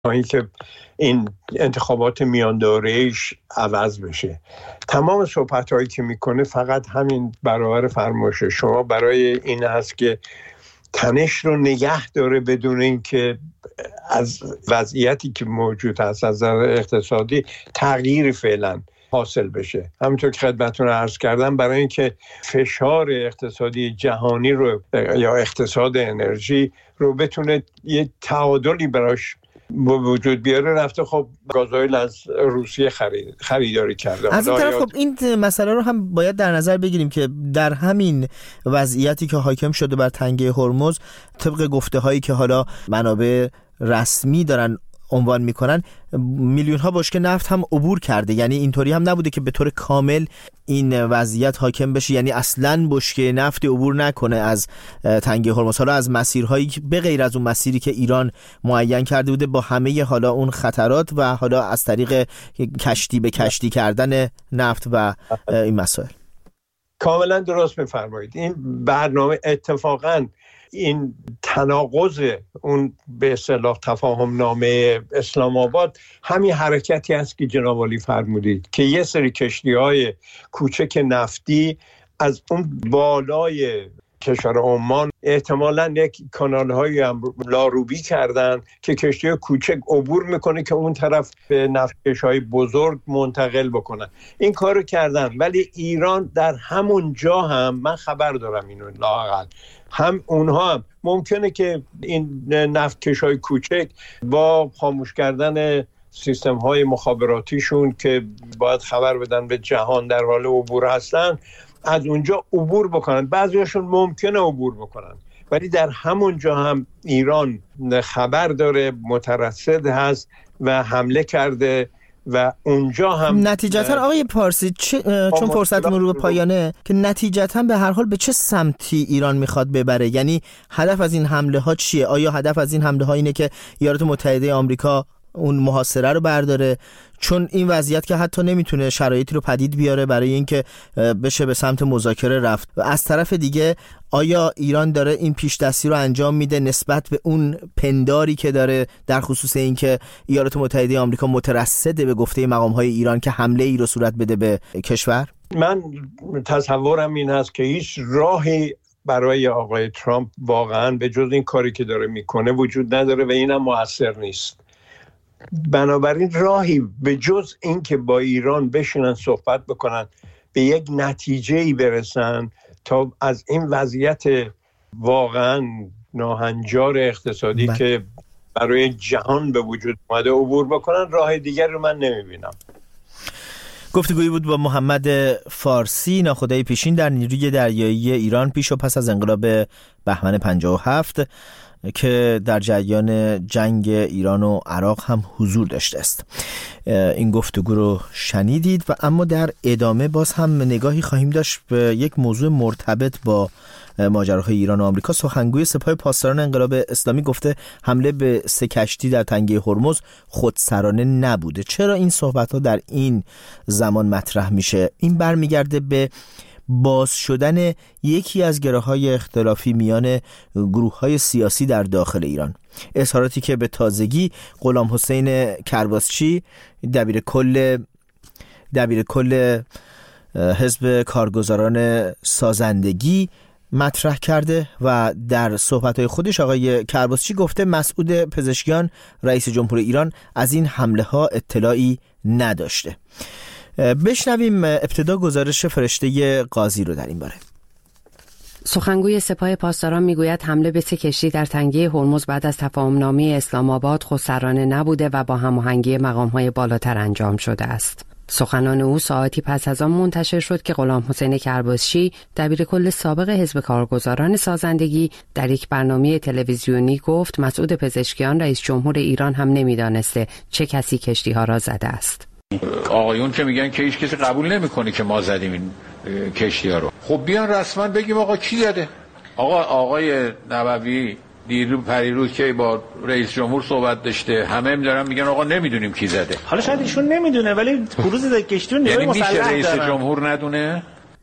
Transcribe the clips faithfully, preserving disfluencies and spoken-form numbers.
تا اینکه این انتخابات میان دوره‌ایش عوض بشه. تمام صحبت‌هایی که میکنه فقط همین برابر فرمایش شما برای این هست که تنش رو نگه داره بدون اینکه از وضعیتی که موجود هست از نظر اقتصادی تغییر فعلا حاصل بشه. همونطور که خدمتتون عرض کردم برای اینکه فشار اقتصادی جهانی رو یا اقتصاد انرژی رو بتونه یه تعادلی براش به وجود بیاره رفته خب گازوئیل از روسیه خرید خریداری کرده. از این طرف خب این مسئله رو هم باید در نظر بگیریم که در همین وضعیتی که حاکم شده بر تنگه هرمز، طبق گفته هایی که حالا منابع رسمی دارن عنوان میکنن، میلیون ها بشکه نفت هم عبور کرده. یعنی اینطوری هم نبوده که به طور کامل این وضعیت حاکم بشه، یعنی اصلاً بشکه نفتی عبور نکنه از تنگه هرمز. حالا از مسیرهایی که به غیر از اون مسیری که ایران معین کرده بوده با همه حالا اون خطرات و حالا از طریق کشتی به کشتی کردن نفت و این مسائل. کاملا درست میفرمایید. این برنامه اتفاقاً این تناقض اون به اصطلاح تفاهم نامه اسلام آباد همین حرکتی است که جناب عالی فرمودید که یه سری کشتی‌های کوچک نفتی از اون بالای کشور عمان احتمالاً یک کانال‌هایی هم لاروبی کردن که کشتی کوچک عبور میکنه که اون طرف به نفتکش‌های بزرگ منتقل بکنن. این کارو کردن، ولی ایران در همون جا هم من خبر دارم اینو لااقل هم اونها هم ممکنه که این نفتکش‌های کوچک با خاموش کردن سیستم‌های مخابراتیشون که باید خبر بدن به جهان در حال عبور هستن از اونجا عبور بکنن. بعضیاشون ممکنه عبور بکنن، ولی در همون جا هم ایران خبر داره، مترصد هست و حمله کرده و اونجا هم نتیجتا آقای پارسی چه... چون فرصتمون رو به پایانه که نتیجتا به هر حال به چه سمتی ایران میخواد ببره؟ یعنی هدف از این حمله ها چیه؟ آیا هدف از این حمله ها اینه که ایالات متحده آمریکا اون محاصره رو برداره؟ چون این وضعیت که حتی نمیتونه شرایطی رو پدید بیاره برای اینکه بشه به سمت مذاکره رفت. و از طرف دیگه آیا ایران داره این پیش دستی رو انجام میده نسبت به اون پنداری که داره در خصوص اینکه ایالات متحده آمریکا مترصده به گفته مقام‌های ایران که حمله ای رو صورت بده به کشور؟ من تصورم این هست که هیچ راهی برای آقای ترامپ واقعا به جز این کاری که داره میکنه وجود نداره و اینم موثر نیست. بنابراین راهی به جز این که با ایران بشینن صحبت بکنن به یک نتیجه‌ای برسن تا از این وضعیت واقعا ناهنجار اقتصادی من. که برای جهان به وجود اومده عبور بکنن، راه دیگر رو من نمیبینم. گفتگویی بود با محمد فارسی، ناخدای پیشین در نیروی دریایی ایران پیش و پس از انقلاب بهمن پنجاه و هفت که در جریان جنگ ایران و عراق هم حضور داشته است. این گفتگو رو شنیدید و اما در ادامه باز هم نگاهی خواهیم داشت به یک موضوع مرتبط با ماجراهای ایران و آمریکا. سخنگوی سپاه پاسداران انقلاب اسلامی گفته حمله به سه کشتی در تنگه هرمز خودسرانه نبوده. چرا این صحبت‌ها در این زمان مطرح میشه؟ این برمیگرده به باز شدن یکی از گره‌های اختلافی میان گروه‌های سیاسی در داخل ایران. اظهاراتی که به تازگی غلام حسین کرباسچی دبیر کل دبیر کل حزب کارگزاران سازندگی مطرح کرده و در صحبت‌های خودش آقای کرباسچی گفته مسعود پزشکیان رئیس جمهور ایران از این حمله‌ها اطلاعی نداشته. بشنویم ابتدا گزارش فرشته قاضی رو در این باره. سخنگوی سپاه پاسداران میگوید حمله به سه کشتی در تنگه هرمز بعد از تفاهم‌نامه اسلام آباد خودسرانه نبوده و با هماهنگی مقام‌های بالاتر انجام شده است. سخنان او ساعتی پس از آن منتشر شد که غلام حسین کرباسچی دبیر کل سابق حزب کارگزاران سازندگی در یک برنامه تلویزیونی گفت مسعود پزشکیان رئیس جمهور ایران هم نمی‌دانسته چه کسی کشتی‌ها را زده است. آقایون که میگن که هیچ کسی قبول نمیکنه که ما زدیم این کشتی‌ها رو، خب بیان رسما بگیم آقا کی زده. آقا آقای نبوی دیرو پریروز که با رئیس جمهور صحبت داشته، همه می‌دارن میگن آقا نمیدونیم کی زده. حالا شاید ایشون نمیدونه ولی کروز کشتی رو نیروی مسلح دارن. یعنی میشه رئیس جمهور ندونه؟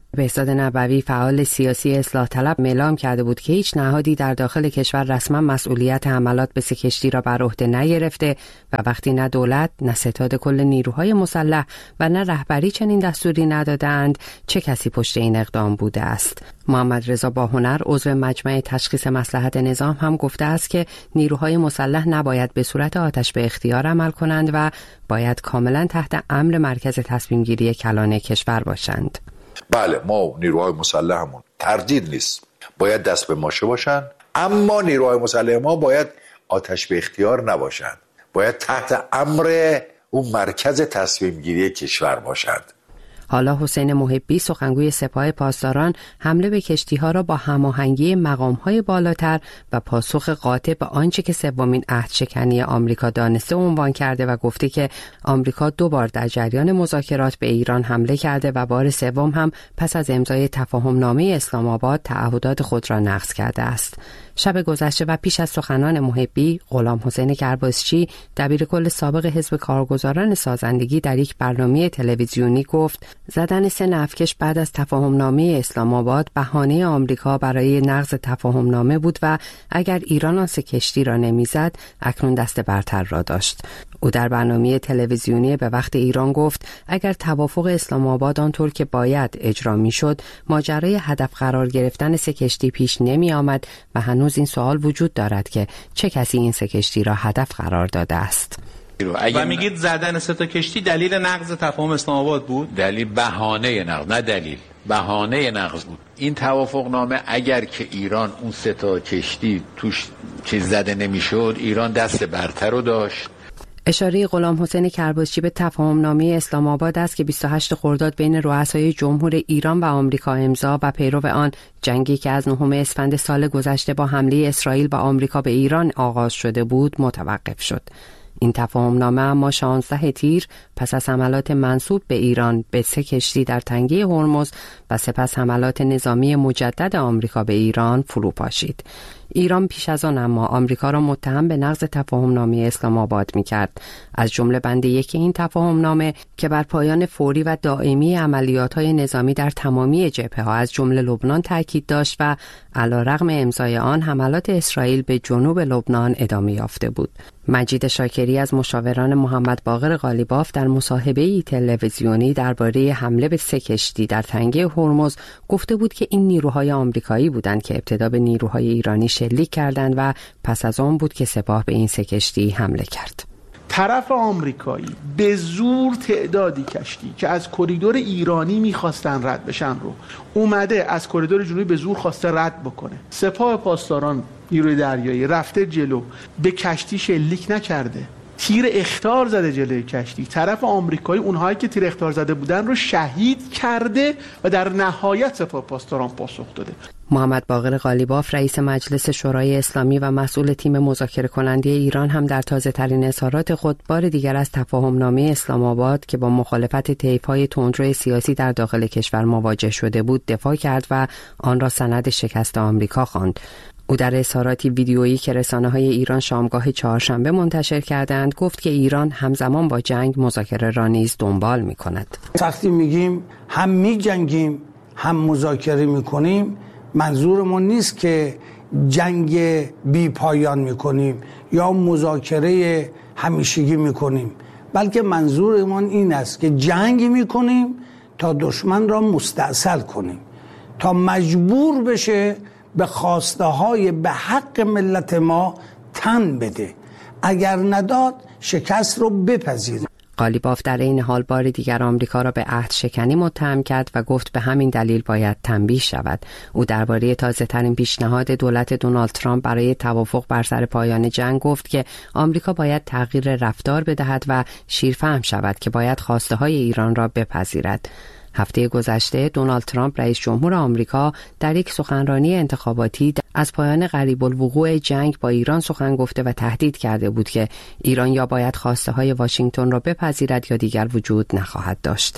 بهزاد نبوی فعال سیاسی اصلاح طلب اعلام کرده بود که هیچ نهادی در داخل کشور رسما مسئولیت حملات به سه کشتی را بر عهده نگرفته و وقتی نه دولت، نه ستاد کل نیروهای مسلح و نه رهبری چنین دستوری ندادند، چه کسی پشت این اقدام بوده است؟ محمد رضا باهنر عضو مجمع تشخیص مصلحت نظام هم گفته است که نیروهای مسلح نباید به صورت آتش به اختیار عمل کنند و باید کاملا تحت امر مرکز تصمیم گیری کلان کشور باشند. بله، ما نیروهای مسلحمون تردید نیست، باید دست به ماشه باشن، اما نیروهای مسلح ما باید آتش به اختیار نباشند، باید تحت امر اون مرکز تصمیم گیری کشور باشند. حالا حسین محبی سخنگوی سپاه پاسداران حمله به کشتی‌ها را با هماهنگی مقام‌های بالاتر و پاسخ قاطع به آنچه که سومین عهدشکنی آمریکا دانسته عنوان کرده و گفته که آمریکا دو بار در جریان مذاکرات به ایران حمله کرده و بار سوم هم پس از امضای تفاهمنامه اسلام آباد تعهدات خود را نقض کرده است. شب گذشته و پیش از سخنان محبی، غلام حسین کرباسچی دبیرکل سابق حزب کارگزاران سازندگی در یک برنامه تلویزیونی گفت زدن سه نفتکش بعد از تفاهمنامه اسلام آباد بهانه آمریکا برای نقض تفاهمنامه بود و اگر ایران آن سه کشتی را نمیزد اکنون دست برتر را داشت. او در برنامه تلویزیونی به وقت ایران گفت اگر توافق اسلام آباد آنطور که باید اجرا میشد، ماجرای هدف قرار گرفتن سه کشتی پیش نمی آمد و هنوز این سوال وجود دارد که چه کسی این سه کشتی را هدف قرار داده است. و میگید زدن سه تا کشتی دلیل نقض تفاهم اسلام آباد بود؟ دلیل بهانه نقض، نه دلیل، بهانه نقض بود. این توافقنامه اگر که ایران اون سه تا کشتی توش چیز زده نمیشد، ایران دست برتر رو داشت. اشاره غلام حسین کرباسچی به تفاهمنامه اسلام آباد است که بیست و هشتم خرداد بین رؤسای جمهور ایران و آمریکا امضا و پیرو آن جنگی که از نهم اسفند سال گذشته با حمله اسرائیل و آمریکا به ایران آغاز شده بود متوقف شد. این تفاهمنامه اما شانزده تیر پس از حملات منسوب به ایران به سه کشتی در تنگه هرمز و سپس حملات نظامی مجدد آمریکا به ایران فرو پاشید. ایران پیش از آن اما آمریکا را متهم به نقض تفاهمنامه اسلام آباد می‌کرد. از جمله بند یک این تفاهمنامه که بر پایان فوری و دائمی عملیات‌های نظامی در تمامی جبهه‌ها از جمله لبنان تاکید داشت و علیرغم امضای آن حملات اسرائیل به جنوب لبنان ادامه یافته بود. مجید شاکری از مشاوران محمد باقر قالیباف در مصاحبه‌ای تلویزیونی درباره حمله به سه کشتی در تنگه هرمز گفته بود که این نیروهای آمریکایی بودند که ابتدا به نیروهای ایرانی شلیک کردند و پس از آن بود که سپاه به این سه کشتی حمله کرد. طرف آمریکایی به زور تعدادی کشتی که از کریدور ایرانی میخواستن رد بشن رو اومده از کریدور جنوبی به زور خواسته رد بکنه. سپاه پاسداران نیروی دریایی رفته جلو، به کشتی شلیک نکرده، تیر اخطار زده جلوی کشتی. طرف آمریکایی اونهایی که تیر اخطار زده بودن رو شهید کرده و در نهایت سپاه پاسداران پاسخ داده. محمد باقر قالیباف رئیس مجلس شورای اسلامی و مسئول تیم مذاکره کننده ایران هم در تازه ترین اظهارات خود بار دیگر از تفاهمنامه اسلام آباد که با مخالفت طیف‌های تندرو سیاسی در داخل کشور مواجه شده بود دفاع کرد و آن را سند شکست آمریکا خواند. او در اظهاراتی ویدیویی که رسانه‌های ایران شامگاه چهارشنبه منتشر کردند گفت که ایران همزمان با جنگ مذاکره را نیز دنبال می‌کند. وقتی میگیم هم می‌جنگیم هم مذاکره می‌کنیم، منظورمون نیست که جنگ بی پایان می‌کنیم یا مذاکره همیشگی می‌کنیم، بلکه منظورمون این است که جنگ می‌کنیم تا دشمن را مستأصل کنیم، تا مجبور بشه به خواسته های به حق ملت ما تن بده، اگر نداد شکست رو بپذیره. قالیباف در این حال بار دیگر آمریکا را به عهد شکنی متهم کرد و گفت به همین دلیل باید تنبیه شود. او درباره تازه ترین پیشنهاد دولت دونالد ترامپ برای توافق بر سر پایان جنگ گفت که آمریکا باید تغییر رفتار بدهد و شیرفهم شود که باید خواسته های ایران را بپذیرد. هفته گذشته دونالد ترامپ رئیس جمهور آمریکا در یک سخنرانی انتخاباتی از پایان قریب الوقوع جنگ با ایران سخن گفته و تهدید کرده بود که ایران یا باید خواسته های واشنگتن را بپذیرد یا دیگر وجود نخواهد داشت.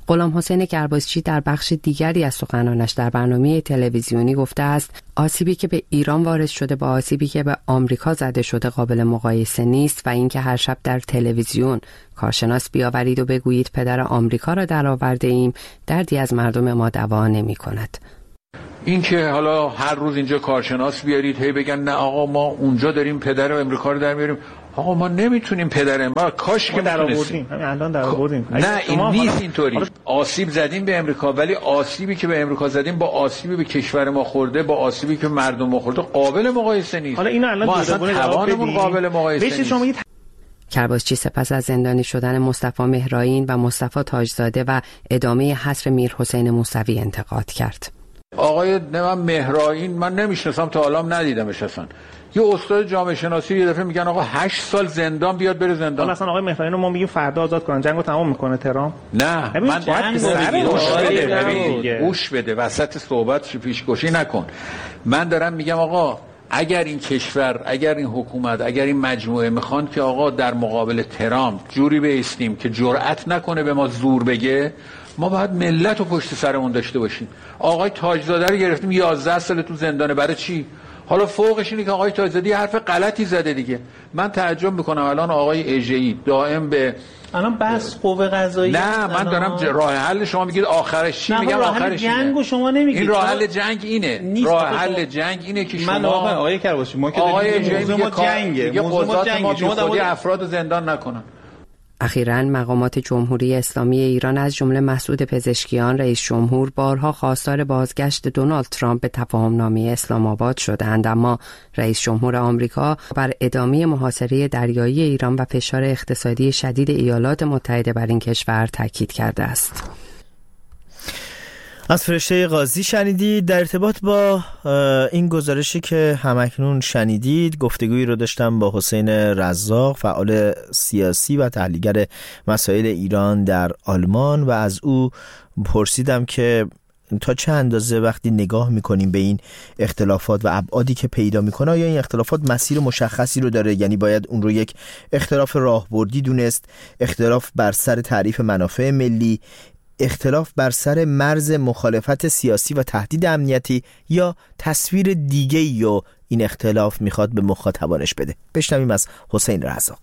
غلام حسین کرباسچی در بخش دیگری از سخنانش در برنامه تلویزیونی گفته است آسیبی که به ایران وارد شده با آسیبی که به آمریکا زده شده قابل مقایسه نیست و اینکه هر شب در تلویزیون کارشناس بیاورید و بگویید پدر آمریکا را درآورده ایم دردی از مردم ما دوا نمی کند. این که حالا هر روز اینجا کارشناس بیارید هی بگن نه آقا ما اونجا داریم پدر امریکا رو در میاریم، آقا ما نمیتونیم پدر ما کاش که در آوردیم همین الان در آوردیم. نه این نیست اینطوری. آسیب زدیم به امریکا ولی آسیبی که به امریکا زدیم با آسیبی به کشور ما خورده با آسیبی که مردم ما خورده قابل مقایسه نیست. حالا اینو الان ما اصلا توانمون قابل مقایسه نیست. شما کرباسچی سپس از زندانی شدن مصطفی مهرائین و مصطفی تاجزاده و ادامه حصر میرحسین موسوی انتقاد کرد. آقای نمام مهرائین من نمیشناسم تا حالا ندیدمش اصلا. یه استاد جامعه شناسی یه دفعه میگن آقا هشت سال زندان بیاد بره زندان. حالا اصلا آقای مهرائین رو ما میگیم فردا آزاد کنن جنگو تمام میکنه ترامپ؟ نه من باید گوش بده وسط صحبت پیشگوشی نکن. من دارم میگم آقا اگر این کشور اگر این حکومت اگر این مجموعه میخوان که آقا در مقابل ترامپ جوری بایستیم که جرأت نکنه به ما زور بگه، ما باید ملت رو پشت سرمون داشته باشیم. آقای تاجزاده رو گرفتیم یازده سال تو زندانه برای چی؟ حالا فوقش اینه که آقای تاجزاده حرف غلطی زده دیگه. من تعجب میکنم الان آقای اژه‌ای دائم به الان بس قوه قضاییه. نه من دارم راه حل شما میگید آخرش چی؟ میگم آخرش جنگو شما نمیگید. این راه حل جنگ اینه. راه حل جنگ اینه که شما من آقای آقای کرباسچی ما که موضوع ما جنگه. موضوع ما شما خودی افراد زندان نکنن. اخیراً مقامات جمهوری اسلامی ایران از جمله مسعود پزشکیان رئیس جمهور بارها خواستار بازگشت دونالد ترامپ به تفاهم‌نامه اسلام آباد شدند، اما رئیس جمهور آمریکا بر ادامه محاصره دریایی ایران و فشار اقتصادی شدید ایالات متحده بر این کشور تاکید کرده است. از فرشته قاضی شنیدید. در ارتباط با این گزارشی که همکنون شنیدید گفتگویی رو داشتم با حسین رزاق، فعال سیاسی و تحلیلگر مسائل ایران در آلمان، و از او پرسیدم که تا چه اندازه وقتی نگاه میکنیم به این اختلافات و ابعادی که پیدا میکنه آیا این اختلافات مسیر مشخصی رو داره، یعنی باید اون رو یک اختلاف راهبردی دونست، اختلاف بر سر تعریف منافع ملی، اختلاف بر سر مرز مخالفت سیاسی و تهدید امنیتی، یا تصویر دیگه‌ای رو این اختلاف میخواد به مخاطبانش بده؟ بشنویم از حسین رزاق.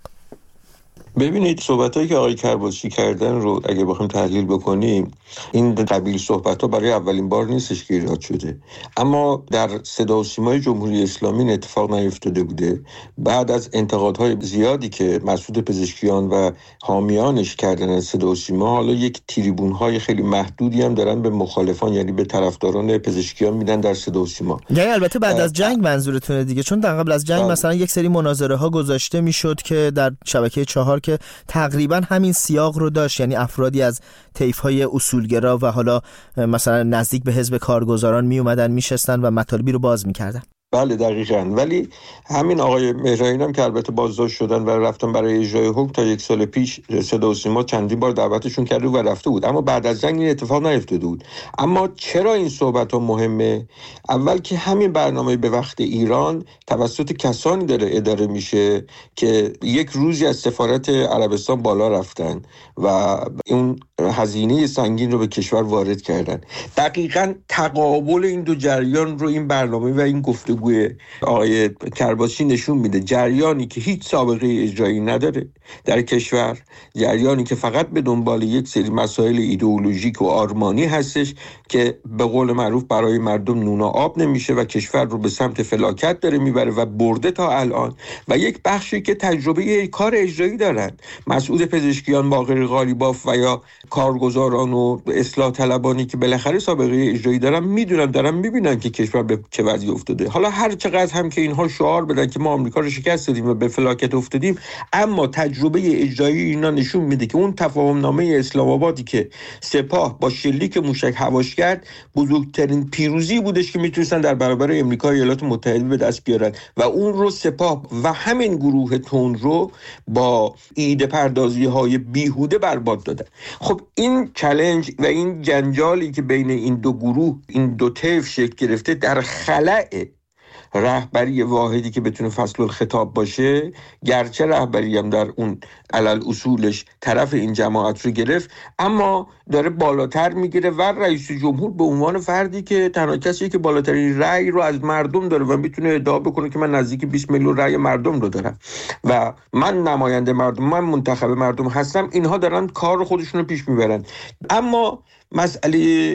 ببینید صحبتایی که آقای کرباسچی کردن رو اگه بخوایم تحلیل بکنیم، این قبیل صحبت‌ها برای اولین بار نیستش که ایجاد شده، اما در صدا و سیمای جمهوری اسلامی این اتفاق نیفتاده بوده. بعد از انتقادهای زیادی که مسعود پزشکیان و حامیانش کردن از صدا و سیما، حالا یک تریبون‌های خیلی محدودی هم دارن به مخالفان یعنی به طرفداران پزشکیان میدن در صدا و سیما. یعنی البته بعد از جنگ منظورتونه دیگه، چون در قبل از جنگ بله. مثلا یک سری مناظره‌ها گذاشته میشد که در شبکه چهار که تقریبا همین سیاق رو داشت، یعنی افرادی از طیف‌های اصولگرا و حالا مثلا نزدیک به حزب کارگزاران می اومدن میشستن و مطالبی رو باز میکردن. بله دقیقاً. ولی همین آقای مهرائین هم که البته بازداشت شدن و رفتن برای اجرای حکم، تا یک سال پیش صدا و سیما چندین بار دعوتشون کرده و رفته بود، اما بعد از جنگ این اتفاق نیفتاده بود. اما چرا این صحبت ها مهمه؟ اول که همین برنامه به وقت ایران توسط کسانی داره اداره میشه که یک روزی از سفارت عربستان بالا رفتن و اون هزینه سنگین رو به کشور وارد کردن. دقیقاً تقابل این دو جریان رو این برنامه و این گفتگو آقای کرباسچی نشون میده. جریانی که هیچ سابقه اجرایی نداره در کشور، جریانی که فقط به دنبال یک سری مسائل ایدئولوژیک و آرمانی هستش که به قول معروف برای مردم نون و آب نمیشه و کشور رو به سمت فلاکت داره میبره و برده تا الان، و یک بخشی که تجربه کار اجرایی دارن، مسعود پزشکیان، باقر غالیباف و یا کارگزاران و اصلاح طلبانی که بالاخره سابقه اجرایی دارن، میدونن دارن میبینن که کشور به چه وضعی افتاده. حالا هر چقدر هم که اینها شعار بدن که ما آمریکا رو شکست دادیم و به فلاکت افتادیم، اما تجربه اجرایی اینا نشون میده که اون تفاهم نامه اسلام آبادی که سپاه با شلیک موشک هواش کرد بزرگترین پیروزی بودش که میتونستن در برابر امریکا و ایالات متحده به دست بیارن، و اون رو سپاه و همین گروه تون رو با ایده پردازی های بیهوده برباد دادن. خب این چالش و این جنجالی که بین این دو گروه، این دو طیف شکل گرفته، در خلأ رهبری واحدی که بتونه فصل الخطاب باشه، گرچه رهبری هم در اون علل اصولش طرف این جماعت رو گرفت، اما داره بالاتر میگیره و رئیس جمهور به عنوان فردی که تنها کسیه که بالاترین رأی رو از مردم داره و میتونه ادعا بکنه که من نزدیک بیست میلیون رأی مردم رو دارم و من نماینده مردم، من منتخب مردم هستم، اینها دارن کار خودشون رو پیش میبرن. اما مسئله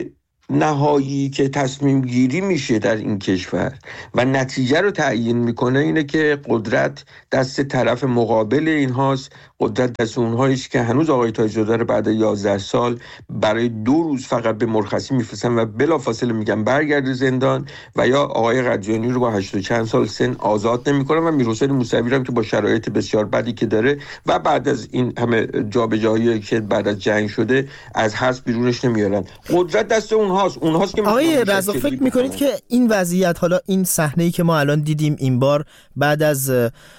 نهایی که تصمیم گیری میشه در این کشور و نتیجه رو تعیین میکنه اینه که قدرت دست طرف مقابل اینهاست، قدرت دست اونهاییست که هنوز آقای تاج‌زاده رو بعد یازده سال برای دو روز فقط به مرخصی میفرستن و بلافاصله میگن برگرد زندان، و یا آقای قدیانی رو با هشتاد چند سال سن آزاد نمیکنن و میرحسین موسوی هم که با شرایط بسیار بدی که داره و بعد از این همه جابجایی که بعد از جنگ شده از حبس بیرونش نمیارن. قدرت دست اونهاست. اونهاست که آقای رضا فکر میکنید که این وضعیت، حالا این صحنه‌ای که ما الان دیدیم این بار بعد از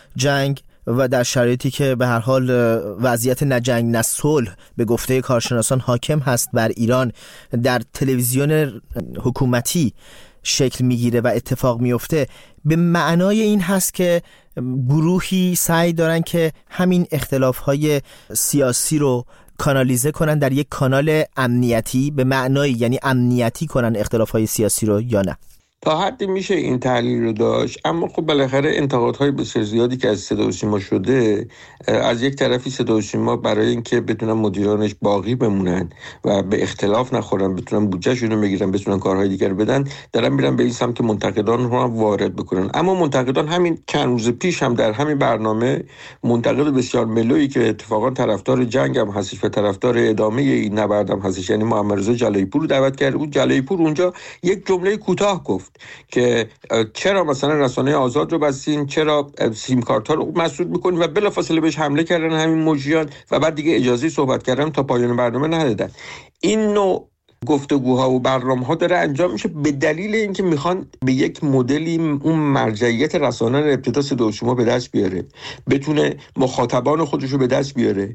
جنگ و در شرایطی که به هر حال وضعیت نه جنگ نه صلح به گفته کارشناسان حاکم هست بر ایران، در تلویزیون حکومتی شکل میگیره و اتفاق میفته، به معنای این هست که گروهی سعی دارن که همین اختلاف‌های سیاسی رو کانالیزه کنن در یک کانال امنیتی، به معنای یعنی امنیتی کنن اختلاف‌های سیاسی رو، یا نه؟ تا حدی میشه این تحلیل رو داشت، اما خب بالاخره انتقادهای بسیار زیادی که از صدا و سیما شده، از یک طرفی صدا و سیما برای اینکه بتونن مدیرانش باقی بمونن و به اختلاف نخورن، بتونن بودجهشون رو بگیرن، بتونن کارهای دیگر بدن، دارن میرن به این سمت که منتقدان رو هم وارد بکنن. اما منتقدان همین چند روز پیش هم در همین برنامه منتقد بسیار ملویی که اتفاقا طرفدار جنگ هم هستش و طرفدار ادامه این نبرد هم هستش، یعنی محمد رضا جلایی پور رو دعوت کرد. اون جلایی پور اونجا یک جمله کوتاه گفت که چرا مثلا رسانه آزاد رو بستین، چرا سیم کارت ها رو مسدود میکنین، و بلافاصله بهش حمله کردن همین مجریان و بعد دیگه اجازه صحبت کردن تا پایان برنامه ندادن. این نوع گفتگوها و برنامه‌ها داره انجام میشه به دلیل اینکه میخوان به یک مدلی اون مرجعیت رسانه رو ابتدا صدا و سیما به دست بیاره، بتونه مخاطبان خودش رو به دست بیاره،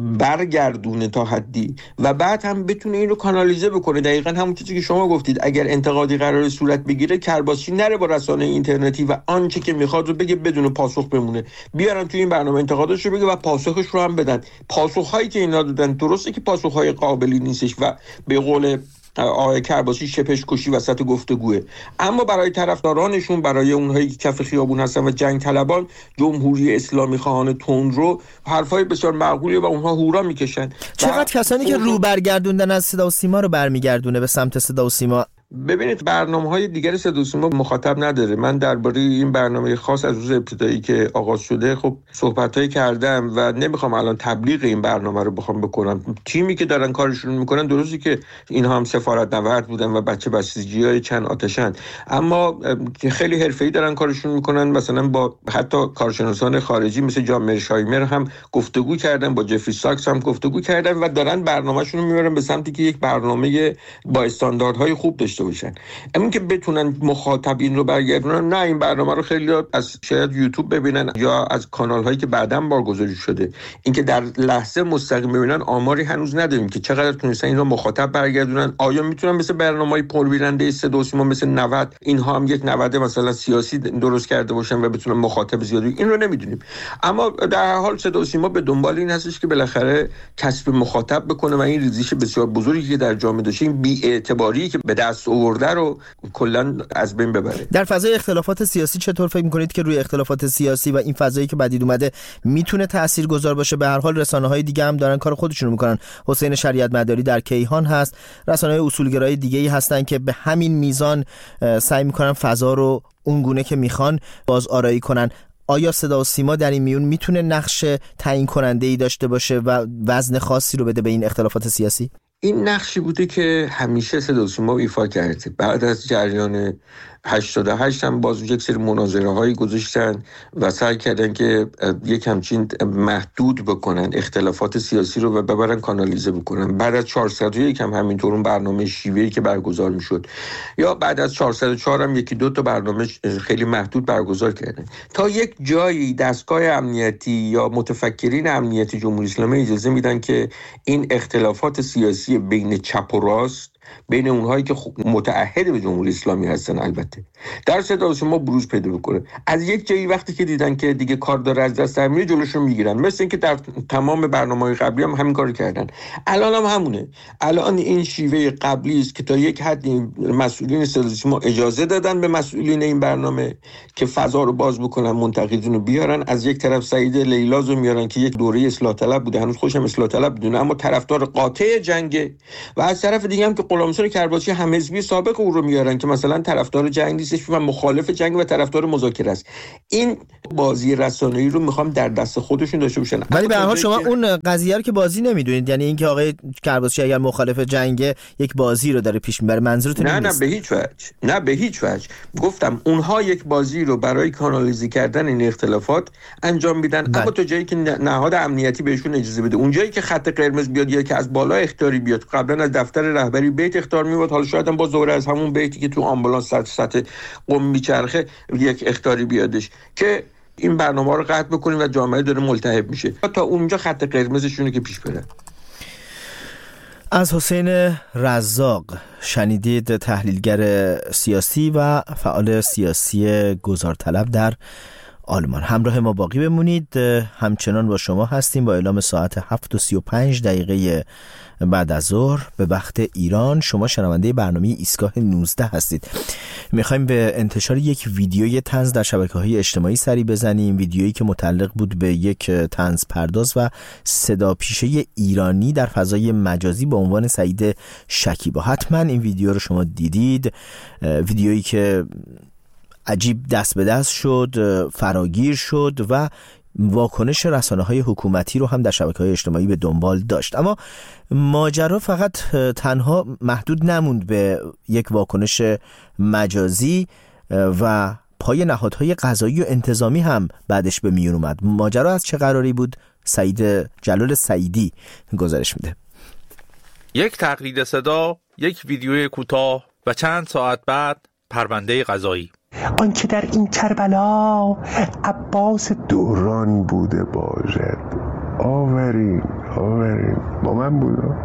برگردونه تا حدی، و بعد هم بتونه این رو کانالیزه بکنه. دقیقاً همون چیزی که شما گفتید، اگر انتقادی قرار صورت بگیره، کرباسی نره با رسانه اینترنتی و آنچه که میخواد رو بگه بدون پاسخ بمونه، بیارن تو این برنامه انتقادش رو بگه و پاسخش رو هم بدن. پاسخ‌هایی که اینا دادن درسته که پاسخ‌های قابلی نیستش و به قول آقای کرباسی شپش کشی وسط گفتگوه، اما برای طرفدارانشون، برای اونهایی که کف خیابون هستن و جنگ طلبان، جمهوری اسلامی خواهان تندرو، حرفای بسیار معقولیه و اونها هورا میکشن. چقدر کسانی که رو برگردوندن از صدا و سیما رو برمیگردونه به سمت صدا و سیما؟ ببینید، برنامه‌های دیگر صدا و سیما مخاطب نداره. من درباره این برنامه خاص از روز ابتدایی که آغاز شده خب صحبتایی کردم و نمیخوام الان تبلیغ این برنامه رو بخوام بکنم. تیمی که دارن کارشون میکنن، درسته که اینها هم سفارت نورد بودن و بچه بسیجی‌های چند آتشن، اما خیلی حرفه‌ای دارن کارشون میکنن. مثلا با حتی کارشناسان خارجی مثل جان مرشایمر هم گفتگو کردن، با جفری ساکس هم گفتگو کردن و دارن برنامه‌شون رو میبرن به سمتی که یک برنامه با استانداردهای خوب داشته باشن. اما که بتونن مخاطبین رو برگردونن، نه، این برنامه رو خیلی از شاید یوتیوب ببینن یا از کانال هایی که بعداً بارگذاری شده. اینکه در لحظه مستقیم ببینن، آماری هنوز نداریم که چقدر تونستن این رو مخاطب برگردونن. آیا میتونن مثل برنامه‌های پربیننده صدا و سیما مثل نود اینها هم یک نود مثلا سیاسی درست کرده باشن و بتونن مخاطب زیادی؟ این رو نمیدونیم. اما در هر حال صدا و سیما به دنبال این هستش که بالاخره کسب مخاطب بکنه و این ریزش بسیار بزرگی که در جامعه داشته، این بی‌اعتباری که به دست آورده رو کلا از بین ببره. در فضای اختلافات سیاسی چطور فکر می‌کنید که روی اختلافات سیاسی و این فضایی که بدید اومده میتونه تاثیرگذار باشه؟ به هر حال رسانه‌های دیگه هم دارن کار خودشونو میکنن. حسین شریعت مداری در کیهان هست، رسانه‌های اصولگرای دیگه‌ای هستن که به همین میزان سعی میکنن فضا رو اونگونه که میخوان باز آرایی کنن. آیا صدا و سیما در این میون میتونه نقش تعیین کننده‌ای داشته باشه و وزن خاصی رو بده به این اختلافات سیاسی؟ این نقشی بوده که همیشه صدا و سیما ایفا کرده. بعد از جریان هشتاد و هشت هم باز یک سری مناظره هایی گذاشتن و سعی کردن که یک همچین محدود بکنن اختلافات سیاسی رو و ببرن کانالیزه بکنن. بعد از چهارصد و یک هم همینطور اون برنامه شیوهی که برگزار میشد، یا بعد از چهارصد و چهار هم یکی دو تا برنامه خیلی محدود برگزار کردن. تا یک جایی دستگاه امنیتی یا متفکرین امنیتی جمهوری اسلامی اجازه میدن که این اختلافات سیاسی بین چپ و راست بین اونهایی که متعهد به جمهوری اسلامی هستن البته در صدا و سیما بروز پیدا بکنه. از یک جایی وقتی که دیدن که دیگه کار داره از دست میره جلوشون میگیرن، مثل اینکه در تمام برنامه‌های قبلی هم همین کارو کردن. الان هم همونه. الان این شیوه قبلی است که تا یک حدی مسئولین صدا و سیما اجازه دادن به مسئولین این برنامه که فضا رو باز بکنن، منتقدین رو بیارن. از یک طرف سعید لیلازو میارن که یک دوره اصلاح طلب بوده، هنوز خوشم اصلاح طلب بدونه اما طرفدار قاطع جنگه، و از طرف دیگه هم که غلامرضا کرباسی هم حزبی سابق او رو میارن که مثلا طرفدار جنگ نیستش و مخالف جنگ و طرفدار مذاکره است. این بازی رسانه‌ای رو میخوام در دست خودشون داشته باشن. ولی به هر حال شما اون قضیه رو که بازی نمیدونید، یعنی اینکه آقای کرباسی اگر مخالف جنگ یک بازی رو داره پیش میبره، منظورتون نه نیست؟ نه به هیچ وجه، نه به هیچ وجه. گفتم اونها یک بازی رو برای کانالیزی کردن این اختلافات انجام میدن، اما تا جایی که نهاد امنیتی بهشون اجازه بده. اون جایی که خط قرمز بیاد یا که از بالا اخطاری بیاد، قبلا از دفتر رهبری بیت اخطار میواد، حالا شاید هم با دوره از همون بیتی که تو آمبولانس سطح سطح قم میچرخه یک اخطاری بیادش که این برنامه رو قطع بکنیم و جامعه داره ملتهب میشه. تا اونجا خط قرمزشونه که پیش بره. از حسین رزاق شنیدید، تحلیلگر سیاسی و فعال سیاسی گذارطلب در آلمان. همراه ما باقی بمونید، همچنان با شما هستیم با اعلام ساعت هفت و سی و پنج دقیقه بعد از ظهر به وقت ایران. شما شنونده برنامه ایستگاه نوزده هستید. میخوایم به انتشار یک ویدیوی طنز در شبکه‌های اجتماعی سری بزنیم، ویدیویی که متعلق بود به یک طنز پرداز و صدا پیشه ایرانی در فضای مجازی با عنوان سعید شکیبا. حتما این ویدیو رو شما دیدید، ویدیویی که عجیب دست به دست شد، فراگیر شد و واکنش رسانه‌های حکومتی رو هم در شبکه‌های اجتماعی به دنبال داشت. اما ماجرا فقط تنها محدود نموند به یک واکنش مجازی و پای نهادهای قضایی و انتظامی هم بعدش به میون اومد. ماجرا از چه قراری بود؟ سعید جلال سعیدی گزارش میده. یک تقلید صدا، یک ویدیوی کوتاه و چند ساعت بعد پرونده قضایی. آنچه در این کربلا عباس دوران بوده باشد. آورین آورین با من بوده.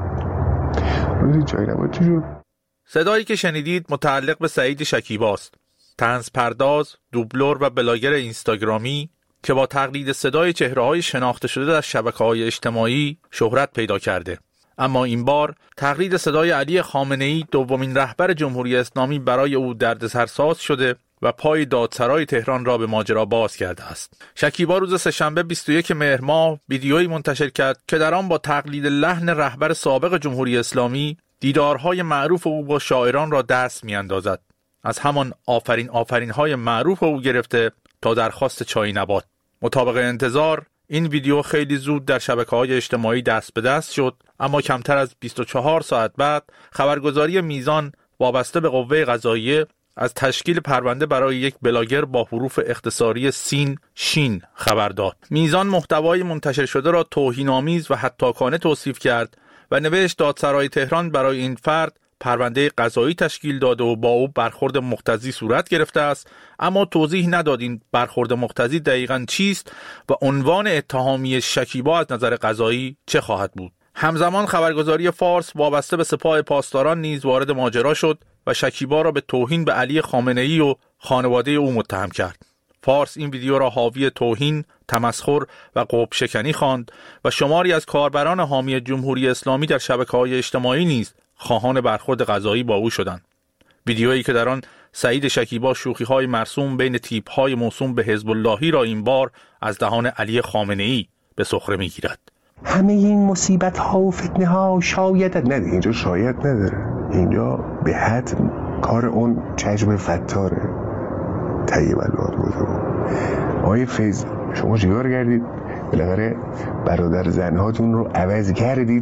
روزی جای نبود چی شد؟ صدایی که شنیدید متعلق به سعید شکیباست، طنز پرداز، دوبلور و بلاگر اینستاگرامی که با تقلید صدای چهره‌های شناخته شده در شبکه‌های اجتماعی شهرت پیدا کرده. اما این بار تقلید صدای علی خامنه‌ای، دومین رهبر جمهوری اسلامی، برای او دردسرساز شده و پای دادسرای تهران را به ماجرا باز کرده است. شکیبا روز سه‌شنبه بیست و یکم مهر ماه ویدیویی منتشر کرد که در آن با تقلید لحن رهبر سابق جمهوری اسلامی دیدارهای معروف او با شاعران را دست می‌اندازد. از همان آفرین آفرین های معروف او گرفته تا درخواست چای نبات. مطابق انتظار این ویدیو خیلی زود در شبکه‌های اجتماعی دست به دست شد، اما کمتر از بیست و چهار ساعت بعد خبرگزاری میزان وابسته به قوه قضاییه از تشکیل پرونده برای یک بلاگر با حروف اختصاری سین شین خبر داد. میزان محتوای منتشر شده را توهین‌آمیز و حتاکانه توصیف کرد و نوشت دادسرای تهران برای این فرد پرونده قضایی تشکیل داده و با او برخورد مقتضی صورت گرفته است، اما توضیح نداد این برخورد مقتضی دقیقاً چیست و عنوان اتهامی شکیبا از نظر قضایی چه خواهد بود. همزمان خبرگزاری فارس وابسته به سپاه پاسداران نیز وارد ماجرا شد و شکیبا را به توهین به علی خامنه‌ای و خانواده او متهم کرد. فارس این ویدیو را حاوی توهین، تمسخر و قوب شکنی خواند و شماری از کاربران حامی جمهوری اسلامی در شبکه‌های اجتماعی نیز خواهان برخورد قضایی با او شدند. ویدیویی که در آن سعید شکیبا شوخی‌های مرسوم بین تیپ‌های موسوم به حزب اللهی را این بار از دهان علی خامنه‌ای به سخره می‌گیرد. همه این مصیبت ها و فتنه ها شاید نه، اینجا شاید نداره، اینجا به حد کار اون چشم فتاره طیب الوان بوده. آقای فیض شما چیکار کردید؟ بالاخره برادر زنهاتون رو عوض کردید.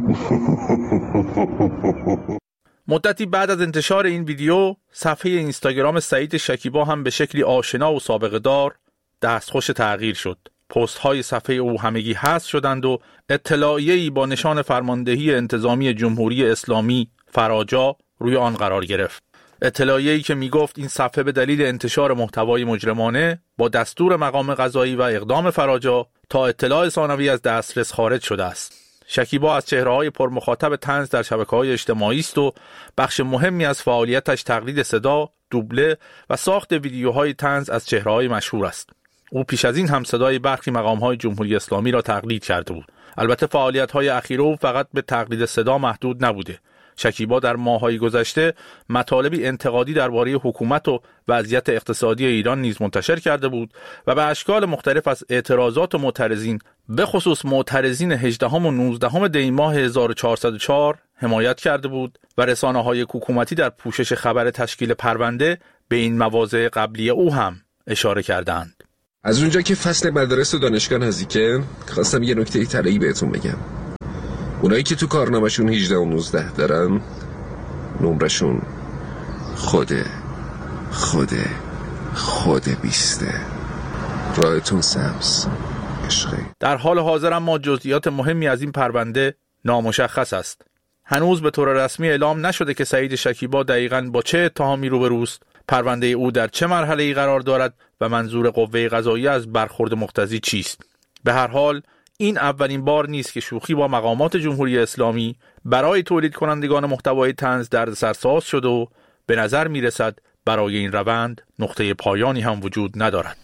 مدتی بعد از انتشار این ویدیو صفحه اینستاگرام سعید شکیبا هم به شکلی آشنا و سابقه دار دستخوش تغییر شد. پست های صفحه او همگی حذف شدند و اطلاعیه‌ای با نشان فرماندهی انتظامی جمهوری اسلامی فراجا روی آن قرار گرفت. اطلاعیه‌ای که میگفت این صفحه به دلیل انتشار محتوای مجرمانه با دستور مقام قضایی و اقدام فراجا تا اطلاع ثانوی از دسترس خارج شده است. شکیبا از چهره‌های پرمخاطب طنز در شبکه‌های اجتماعی است و بخش مهمی از فعالیتش تقلید صدا، دوبله و ساخت ویدیوهای طنز از چهره‌های مشهور است. او پیش از این هم صدای برخی مقام‌های جمهوری اسلامی را تقلید کرده بود. البته فعالیت‌های اخیر او فقط به تقلید صدا محدود نبوده. شکیبا در ماه‌های گذشته مطالبی انتقادی درباره حکومت و وضعیت اقتصادی ایران نیز منتشر کرده بود و به اشکال مختلف از اعتراضات معترضین، به خصوص معترضین هجدهم و نوزدهم دی ماه هزار و چهارصد و چهار حمایت کرده بود و رسانه‌های حکومتی در پوشش خبر تشکیل پرونده به این مواضع قبلی او هم اشاره کردند. از اونجا که فصل مدارس و دانشگاه نزدیکه، خواستم یه نکته طلایی بهتون بگم. اونایی که تو کارنامه‌شون هجده و نوزده دارن، نمرشون خوده خوده خوده بیسته. راهتون سبز عشقی. در حال حاضر اما جزئیات مهمی از این پرونده نامشخص است. هنوز به طور رسمی اعلام نشده که سعید شکیبا دقیقاً با چه اتهامی روبروست، پرونده او در چه مرحله‌ای قرار دارد و منظور قوه قضاییه از برخورد مقتضی چیست. به هر حال این اولین بار نیست که شوخی با مقامات جمهوری اسلامی برای تولید کنندگان محتوای طنز دردسرساز شده و به نظر می رسد برای این روند نقطه پایانی هم وجود ندارد.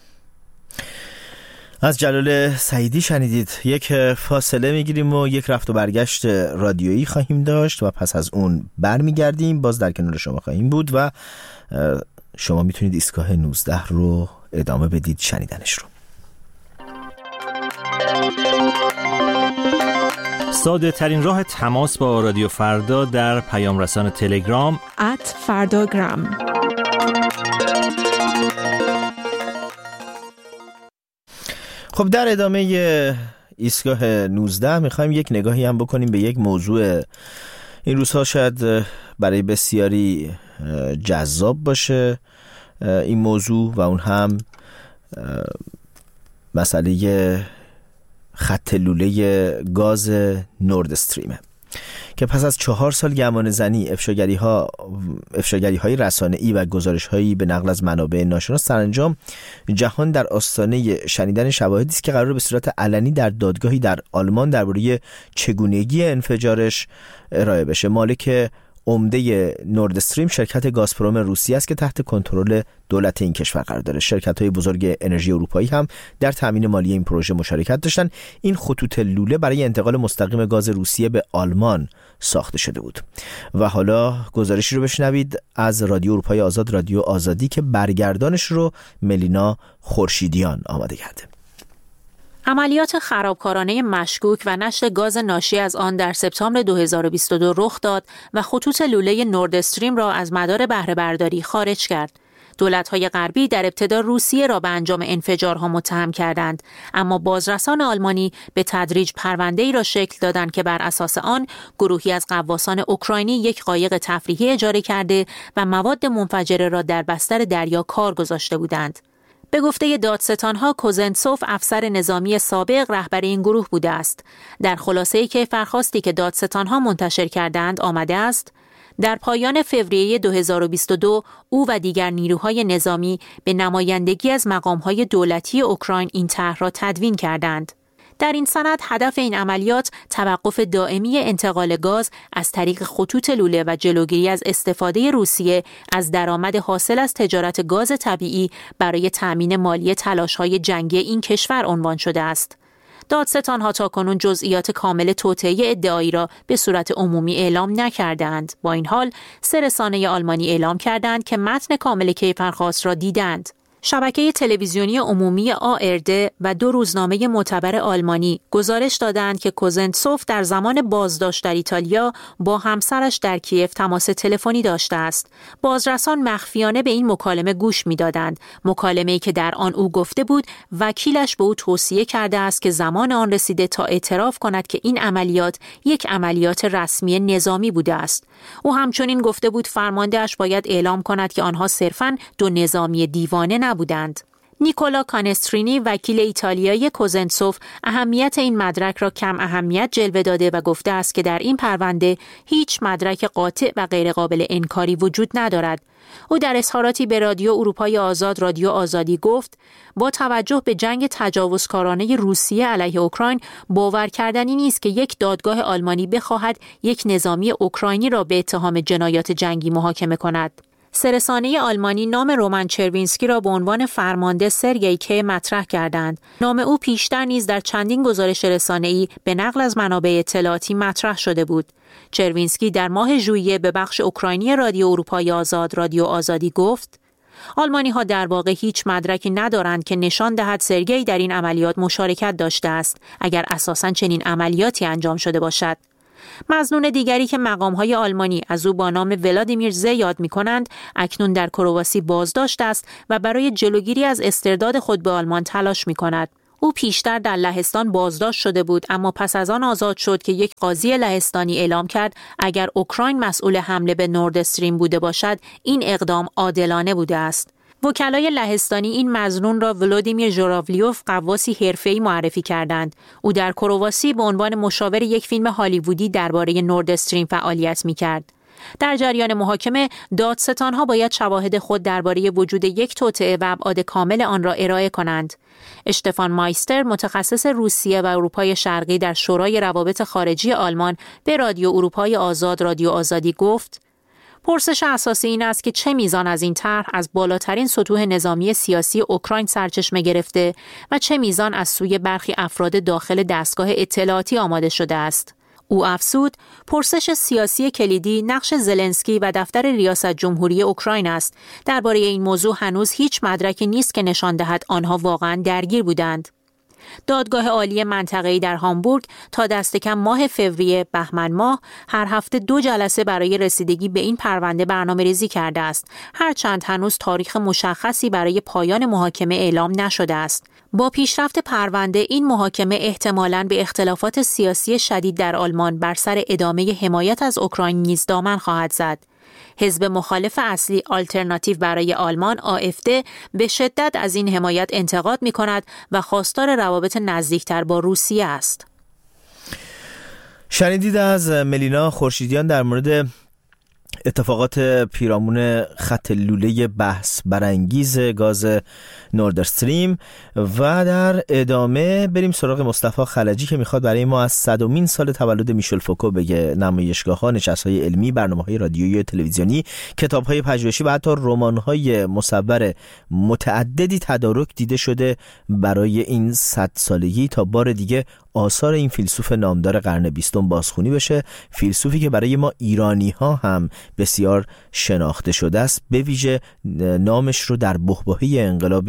از جلال سعیدی شنیدید. یک فاصله میگیریم و یک رفت و برگشت رادیویی خواهیم داشت و پس از اون برمیگردیم. باز در کنار شما خواهیم بود و شما میتونید ایستگاه نوزده رو ادامه بدید شنیدنش رو. ساده ترین راه تماس با رادیو فردا در پیام رسان تلگرام ات فرداگرام. خب در ادامه ایستگاه نوزده میخوایم یک نگاهی هم بکنیم به یک موضوع این روزها شاید برای بسیاری جذاب باشه این موضوع و اون هم مسئله خط لوله گاز نورد استریمه که پس از چهار سال گمان زنی، افشاگری ها افشاگری های رسانه‌ای و گزارش هایی به نقل از منابع ناشناس، سرانجام جهان در آستانه شنیدن شواهدی است که قرار به صورت علنی در دادگاهی در آلمان درباره چگونگی انفجارش ارائه بشه. مالک عمده نورد استریم شرکت گازپروم روسیه است که تحت کنترل دولت این کشور قرار داره. شرکت‌های بزرگ انرژی اروپایی هم در تامین مالی این پروژه مشارکت داشتن. این خطوط لوله برای انتقال مستقیم گاز روسیه به آلمان ساخته شده بود. و حالا گزارشی رو بشنوید از رادیو اروپای آزاد، رادیو آزادی، که برگردانش رو ملینا خورشیدیان آماده کرده. عملیات خرابکارانه مشکوک و نشت گاز ناشی از آن در سپتامبر دو هزار و بیست و دو رخ داد و خطوط لوله نورد استریم را از مدار بهره برداری خارج کرد. دولت‌های غربی در ابتدا روسیه را به انجام انفجارها متهم کردند، اما بازرسان آلمانی به تدریج پرونده‌ای را شکل دادند که بر اساس آن گروهی از غواصان اوکراینی یک قایق تفریحی اجاره کرده و مواد منفجره را در بستر دریا کار گذاشته بودند. به گفته دادستان‌ها، کوزنتسوف افسر نظامی سابق رهبر این گروه بوده است. در خلاصه‌ای که فرخاستی که دادستان‌ها منتشر کردند آمده است: در پایان فوریه دو هزار و بیست و دو او و دیگر نیروهای نظامی به نمایندگی از مقام‌های دولتی اوکراین این طرح را تدوین کردند. در این سند هدف این عملیات توقف دائمی انتقال گاز از طریق خطوط لوله و جلوگیری از استفاده روسیه از درآمد حاصل از تجارت گاز طبیعی برای تأمین مالی تلاش‌های جنگی این کشور عنوان شده است. دادستان‌ها تاکنون جزئیات کامل توطئه ادعایی را به صورت عمومی اعلام نکردند. با این حال سه رسانه آلمانی اعلام کردند که متن کامل کیفرخواست را دیدند. شبکه تلویزیونی عمومی آ ار د و دو روزنامه معتبر آلمانی گزارش دادند که کوزنتسوف در زمان بازداشت در ایتالیا با همسرش در کیف تماس تلفنی داشته است. بازرسان مخفیانه به این مکالمه گوش می‌دادند، مکالمه‌ای که در آن او گفته بود وکیلش به او توصیه کرده است که زمان آن رسیده تا اعتراف کند که این عملیات یک عملیات رسمی نظامی بوده است. او همچنین گفته بود فرمانده‌اش باید اعلام کند که آنها صرفاً دو نظامی دیوانه نبودند. نیکولا کانسترینی وکیل ایتالیایی کوزنتسوف اهمیت این مدرک را کم اهمیت جلوه داده و گفته است که در این پرونده هیچ مدرک قاطع و غیرقابل انکاری وجود ندارد. او در اظهاراتی به رادیو اروپای آزاد رادیو آزادی گفت با توجه به جنگ تجاوزکارانه روسیه علیه اوکراین باور کردنی نیست که یک دادگاه آلمانی بخواهد یک نظامی اوکراینی را به اتهام جنایات جنگی محاکمه کند. سررسانه آلمانی نام رومان چروینسکی را به عنوان فرمانده سرگئی کی مطرح کردند. نام او پیشتر نیز در چندین گزارش رسانه‌ای به نقل از منابع اطلاعاتی مطرح شده بود. چروینسکی در ماه ژوئیه به بخش اوکراینی رادیو اروپای آزاد رادیو آزادی گفت آلمانی‌ها در واقع هیچ مدرکی ندارند که نشان دهد سرگئی در این عملیات مشارکت داشته است اگر اساساً چنین عملیاتی انجام شده باشد. مظنون دیگری که مقام‌های آلمانی از او با نام ولادیمیر ز یاد می‌کنند اکنون در کرواسی بازداشت است و برای جلوگیری از استرداد خود به آلمان تلاش می‌کند. او پیشتر در لهستان بازداشت شده بود اما پس از آن آزاد شد که یک قاضی لهستانی اعلام کرد اگر اوکراین مسئول حمله به نورد استریم بوده باشد این اقدام عادلانه بوده است. وکلای لهستانی این مظنون را ولادیمیر ژوراولیوف غواصی حرفه‌ای معرفی کردند. او در کرواسی به عنوان مشاور یک فیلم هالیوودی درباره نورد استریم فعالیت می‌کرد. در جریان محاکمه دادستان‌ها باید شواهد خود درباره وجود یک توطئه و ابعاد کامل آن را ارائه کنند. اشتفان مایستر متخصص روسیه و اروپای شرقی در شورای روابط خارجی آلمان به رادیو اروپای آزاد رادیو آزادی گفت پرسش اساسی این است که چه میزان از این طرح از بالاترین سطوح نظامی سیاسی اوکراین سرچشمه گرفته و چه میزان از سوی برخی افراد داخل دستگاه اطلاعاتی آماده شده است. او افزود پرسش سیاسی کلیدی نقش زلنسکی و دفتر ریاست جمهوری اوکراین است. درباره این موضوع هنوز هیچ مدرکی نیست که نشان دهد آنها واقعاً درگیر بودند. دادگاه عالی منطقه‌ای در هامبورگ تا دست کم ماه فوریه بهمن ماه هر هفته دو جلسه برای رسیدگی به این پرونده برنامه‌ریزی کرده است، هرچند هنوز تاریخ مشخصی برای پایان محاکمه اعلام نشده است. با پیشرفت پرونده این محاکمه احتمالاً به اختلافات سیاسی شدید در آلمان بر سر ادامه حمایت از اوکراین نیز دامن خواهد زد. حزب مخالف اصلی آلترناتیو برای آلمان آ اف دی به شدت از این حمایت انتقاد می کند و خواستار روابط نزدیکتر با روسیه است. شنیدید از ملینا خورشیدیان در مورد اتفاقات پیرامون خط لوله بحث برانگیز گاز نورد استریم و در ادامه بریم سراغ مصطفی خلجی که میخواد برای ما از صدمین سال تولد میشل فوکو بگه. نمایشگاه‌ها، نشست‌های علمی، برنامه‌های رادیویی و تلویزیونی، کتاب‌های پژوهشی و حتی رمان‌های مصور متعددی تدارک دیده شده برای این صد سالگی تا بار دیگه آثار این فیلسوف نامدار قرن بیستم بازخوانی بشه. فیلسوفی که برای ما ایرانی‌ها هم بسیار شناخته شده است، به ویژه نامش رو در بحبوحه انقلاب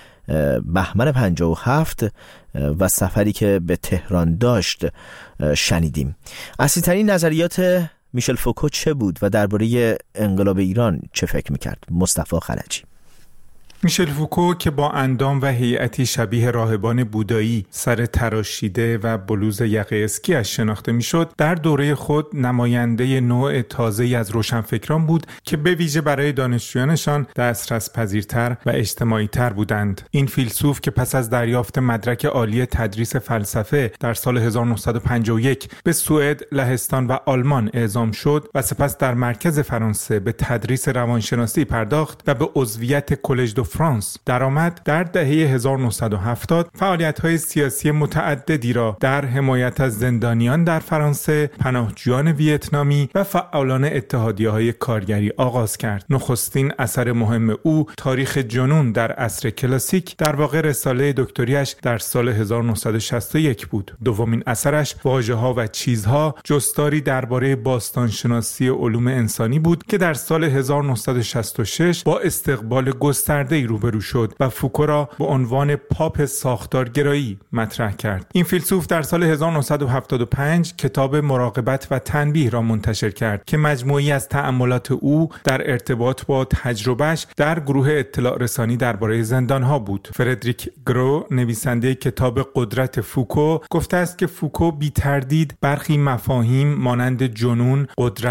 بهمن پنجاه و هفت و سفری که به تهران داشت شنیدیم. اصلی‌ترین نظریات میشل فوکو چه بود و درباره انقلاب ایران چه فکر می‌کرد؟ مصطفی خلجی. میشل فوکو که با اندام و هیئتی شبیه راهبان بودایی، سر تراشیده و بلوز یقه اسکی‌اش شناخته میشد، در دوره خود نماینده نوع تازه‌ای از روشنفکران بود که به ویژه برای دانشجویانشان دسترس پذیرتر و اجتماعی‌تر بودند. این فیلسوف که پس از دریافت مدرک عالی تدریس فلسفه در سال هزار و نهصد و پنجاه و یک به سوئد، لهستان و آلمان اعزام شد و سپس در مرکز فرانسه به تدریس روانشناسی پرداخت و به عضویت کلژ دو فرانس درآمد، در دهه هزار و نهصد و هفتاد فعالیت‌های سیاسی متعددی را در حمایت از زندانیان در فرانسه، پناهجویان ویتنامی و فعالان اتحادیه‌های کارگری آغاز کرد. نخستین اثر مهم او تاریخ جنون در عصر کلاسیک، در واقع رساله دکتریش در سال هزار و نهصد و شصت و یک بود. دومین اثرش واژه‌ها و چیزها، جستاری درباره باستانشناسی علوم انسانی بود که در سال هزار و نهصد و شصت و شش با استقبال گسترده روبرو شد و فوکو را به عنوان پاپ ساختارگرایی مطرح کرد. این فیلسوف در سال هزار و نهصد و هفتاد و پنج کتاب مراقبت و تنبیه را منتشر کرد که مجموعی از تأملات او در ارتباط با تجربهش در گروه اطلاع رسانی درباره زندانها بود. فردریک گرو، نویسنده کتاب قدرت فوکو، گفته است که فوکو بی تردید برخی مفاهیم مانند جنون، قدرت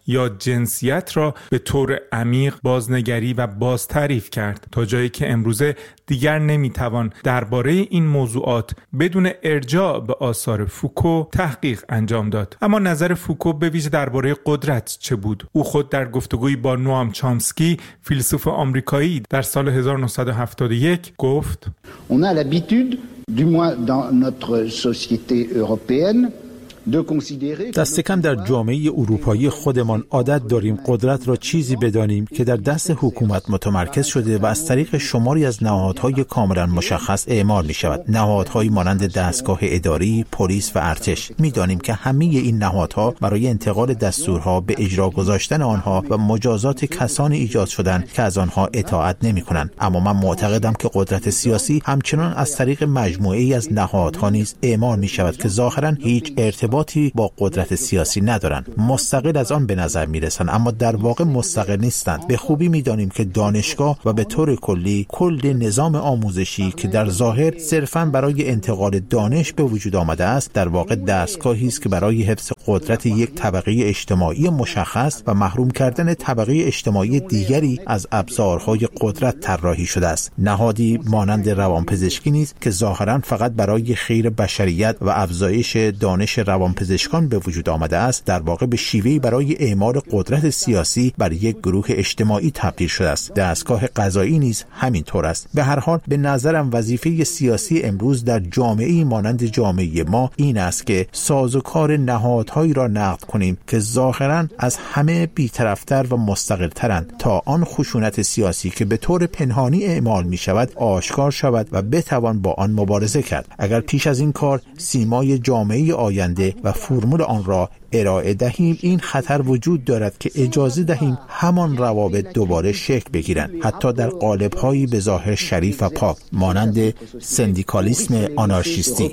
یا جنسیت را به طور عمیق بازنگری و باز تعریف کرد، تا جایی که امروزه دیگر نمیتوان درباره این موضوعات بدون ارجاع به آثار فوکو تحقیق انجام داد. اما نظر فوکو به ویژه درباره قدرت چه بود؟ او خود در گفتگویی با نوام چامسکی، فیلسوف آمریکایی، در سال هزار و نهصد و هفتاد و یک گفت: On a l'habitude, du moins dans notre société européenne, دست کم در جامعه اروپایی خودمان عادت داریم قدرت را چیزی بدانیم که در دست حکومت متمرکز شده و از طریق شماری از نهادهای کاملا مشخص اعمال می شود. نهادهایی مانند دستگاه اداری، پلیس و ارتش. می دانیم که همه این نهادها برای انتقال دستورها به اجرا گذاشتن آنها و مجازات کسانی ایجاد شدند که از آنها اطاعت نمی کنند. اما من معتقدم که قدرت سیاسی همچنان از طریق مجموعه‌ای از نهادها نیز اعمال می شود که ظاهراً هیچ ارتباط با قدرت سیاسی ندارند. مستقل از آن به نظر میرسند اما در واقع مستقل نیستند. به خوبی میدانیم که دانشگاه و به طور کلی کل نظام آموزشی که در ظاهر صرفاً برای انتقال دانش به وجود آمده است، در واقع دستگاهی است که برای حفظ قدرت یک طبقه اجتماعی مشخص و محروم کردن طبقه اجتماعی دیگری از ابزارهای قدرت طراحی شده است. نهادی مانند روانپزشکی نیز که ظاهراً فقط برای خیر بشریت و افزایش دانش روان پزشکان به وجود آمده است، در واقع به شیوهی برای اعمال قدرت سیاسی بر یک گروه اجتماعی تبدیل شده است. دستگاه قضایی نیز همین طور است. به هر حال به نظرم وظیفه سیاسی امروز در جامعه‌ای مانند جامعه ما این است که سازوکار نهادهایی را نقد کنیم که ظاهراً از همه بی‌طرف‌تر و مستقل‌ترند تا آن خشونت سیاسی که به طور پنهانی اعمال می شود آشکار شود و بتوان با آن مبارزه کرد. اگر پیش از این کار سیمای جامعه آینده و فرمول آن را ارائه دهیم، این خطر وجود دارد که اجازه دهیم همان روابط دوباره شکل بگیرند، حتی در قالب‌هایی به ظاهر شریف و پاک مانند سندیکالیسم آنارشیستی.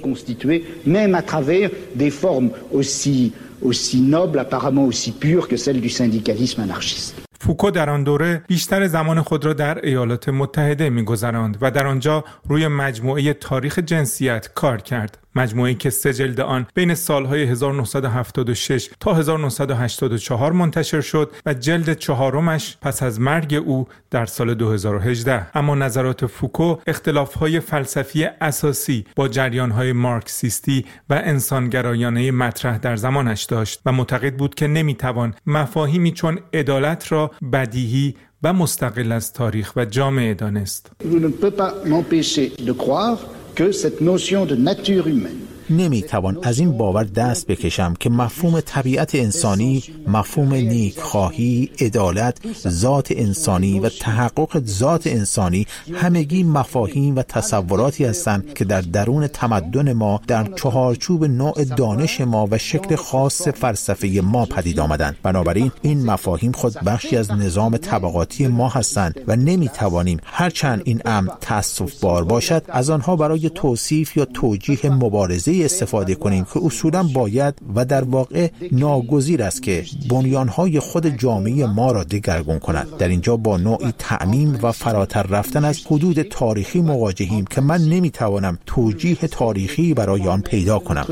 même à travers des formes aussi aussi nobles, apparemment aussi pures que celles du syndicalisme anarchiste. فوکو در آن دوره بیشتر زمان خود را در ایالات متحده می‌گذراند و در آنجا روی مجموعه تاریخ جنسیت کار کرد. مجموعه‌ای که سه جلد آن بین سالهای هزار و نهصد و هفتاد و شش تا هزار و نهصد و هشتاد و چهار منتشر شد و جلد چهارمش پس از مرگ او در سال دو هزار و هجده. اما نظرات فوکو اختلاف‌های فلسفی اساسی با جریان‌های مارکسیستی و انسانگرایانه مطرح در زمانش داشت و معتقد بود که نمی‌توان مفاهیمی چون عدالت را بدیهی و مستقل از تاریخ و جامعه دانست. Je ne peux pas m'empêcher de croire que cette notion de nature humaine نمیتوان از این باور دست بکشم که مفهوم طبیعت انسانی، مفهوم نیکخواهی، عدالت، ذات انسانی و تحقق ذات انسانی همگی مفاهیم و تصوراتی هستند که در درون تمدن ما در چهارچوب نوع دانش ما و شکل خاص فلسفه ما پدید آمدند. بنابراین این مفاهیم خود بخشی از نظام طبقاتی ما هستند و نمیتوانیم هرچند این امر تأسف بار باشد از آنها برای توصیف یا توجیه مبارزه استفاده کنیم که اصولاً باید و در واقع ناگزیر است که بنیانهای خود جامعه ما را دگرگون کند. در اینجا با نوعی تعمیم و فراتر رفتن از حدود تاریخی مواجهیم که من نمیتوانم توجیه تاریخی برای آن پیدا کنم.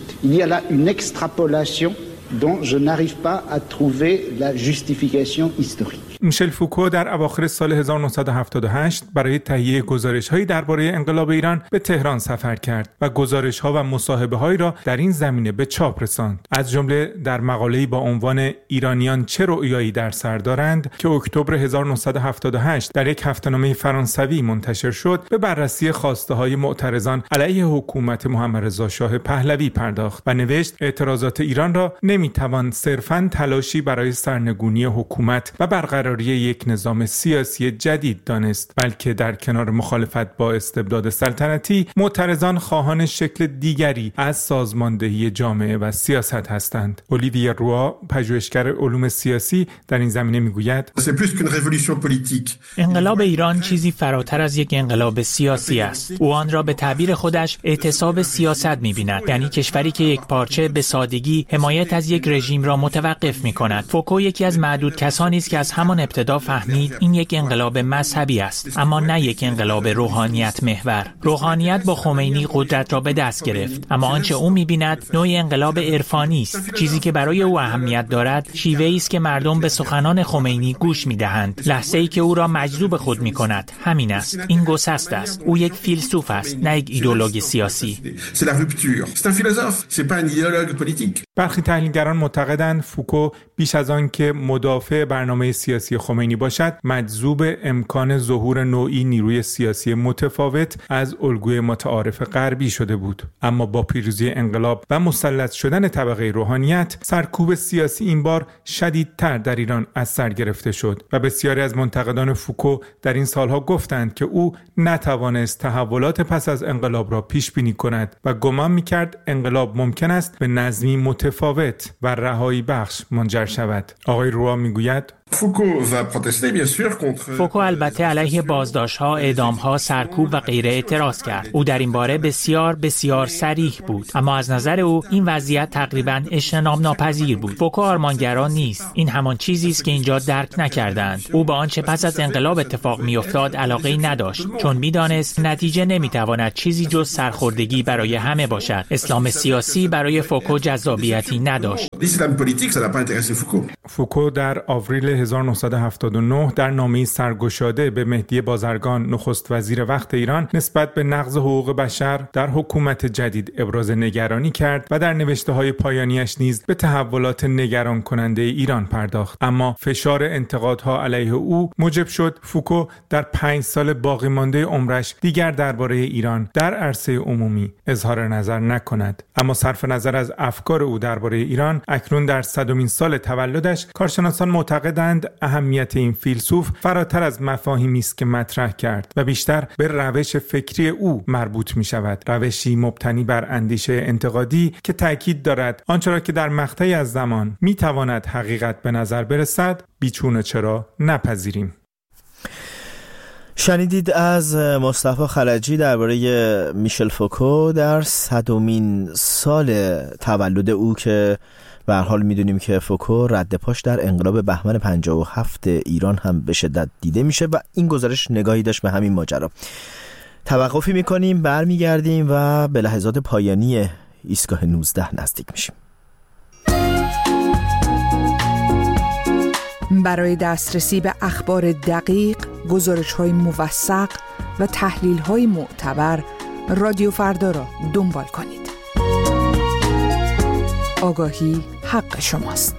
dont je n'arrive pas à trouver la justification historique. میشل فوکو در اواخر سال هزار و نهصد و هفتاد و هشت برای تهیه گزارش‌هایی درباره انقلاب ایران به تهران سفر کرد و گزارش‌ها و مصاحبه‌هایی را در این زمینه به چاپ رساند. از جمله در مقاله‌ای با عنوان ایرانیان چه رؤیایی در سر دارند که اکتبر هزار و نهصد و هفتاد و هشت در یک هفته‌نامه فرانسوی منتشر شد، به بررسی خواسته‌های معترضان علیه حکومت محمد رضا شاه پهلوی پرداخت و نوشت اعتراضات ایران را نمی‌توان صرفاً تلاشی برای سرنگونی حکومت و برقراری یک نظام سیاسی جدید دانست، بلکه در کنار مخالفت با استبداد سلطنتی، معترضان خواهان شکل دیگری از سازماندهی جامعه و سیاست هستند. اولیویه روا، پژوهشگر علوم سیاسی، در این زمینه میگوید انقلاب ایران چیزی فراتر از یک انقلاب سیاسی است. او آن را به تعبیر خودش اعتصاب سیاست می‌بیند، یعنی کشوری که یک پارچه به سادگی حمایت از یک رژیم را متوقف می‌کند. فوکو یکی از معدود کسانی است که از همان همان ابتدا فهمید این یک انقلاب مذهبی است، اما نه یک انقلاب روحانیت محور. روحانیت با خمینی قدرت را به دست گرفت، اما آنچه او می‌بیند نوعی انقلاب عرفانی است. چیزی که برای او اهمیت دارد شیوه‌ای است که مردم به سخنان خمینی گوش می‌دهند، لحظه‌ای که او را مجذوب خود می‌کند. همین است. این گسست است. او یک فیلسوف است، نه یک ایدئولوژی سیاسی. برخی تحلیلگران معتقدند فوکو بیش از آن که مدافع برنامه سیاسی خمینی باشد، مجذوب امکان ظهور نوعی نیروی سیاسی متفاوت از الگوی متعارف غربی شده بود. اما با پیروزی انقلاب و مسلط شدن طبقه روحانیت، سرکوب سیاسی این بار شدیدتر در ایران از سر گرفته شد و بسیاری از منتقدان فوکو در این سالها گفتند که او نتوانست تحولات پس از انقلاب را پیش بینی کند و گمان می‌کرد انقلاب ممکن است به نظمی متفاوت و رهایی بخش منجر شود. آقای روا میگوید فوکو البته علیه بازداشت‌ها، اعدام‌ها، سرکوب و غیره اعتراض کرد. او در این باره بسیار بسیار صریح بود، اما از نظر او این وضعیت تقریباً اجتناب ناپذیر بود. فوکو آرمانگرا نیست. این همان چیزی است که اینجا درک نکردند. او به آنچه پس از انقلاب اتفاق می‌افتاد علاقه‌ای نداشت، چون می‌دانست نتیجه نمی‌تواند چیزی جز سرخوردگی برای همه باشد. اسلام سیاسی برای فوکو جذابیتی نداشت. فوکو در آوریل هزار و نهصد و هفتاد و نه در نامه‌ای سرگشاده به مهدی بازرگان نخست وزیر وقت ایران نسبت به نقض حقوق بشر در حکومت جدید ابراز نگرانی کرد و در نوشته‌های پایانیش نیز به تحولات نگران کننده ایران پرداخت. اما فشار انتقادها علیه او موجب شد فوکو در پنج سال باقی مانده عمرش دیگر درباره ایران در عرصه عمومی اظهار نظر نکند. اما صرف نظر از افکار او درباره ایران، اکنون در صدمین سال تولدش کارشناسان معتقدند اهمیت این فیلسوف فراتر از مفاهیمی است که مطرح کرد و بیشتر به روش فکری او مربوط می شود. روشی مبتنی بر اندیشه انتقادی که تأکید دارد آنچه را که در مقطعی از زمان می تواند حقیقت به نظر برسد بیچون و چرا نپذیریم. شنیدید از مصطفی خلجی درباره میشل فوکو در صدمین سال تولد او که به هر حال میدونیم که فوکو رد پاش در انقلاب بهمن پنجاه و هفت ایران هم به شدت دیده میشه و این گزارش نگاهی داشت به همین ماجرا. توقفی میکنیم، برمیگردیم و به لحظات پایانی ایستگاه نوزده نزدیک میشیم. برای دسترسی به اخبار دقیق، گزارش‌های موثق و تحلیل‌های معتبر، رادیو فردا را دنبال کنید. آگاهی حق شماست.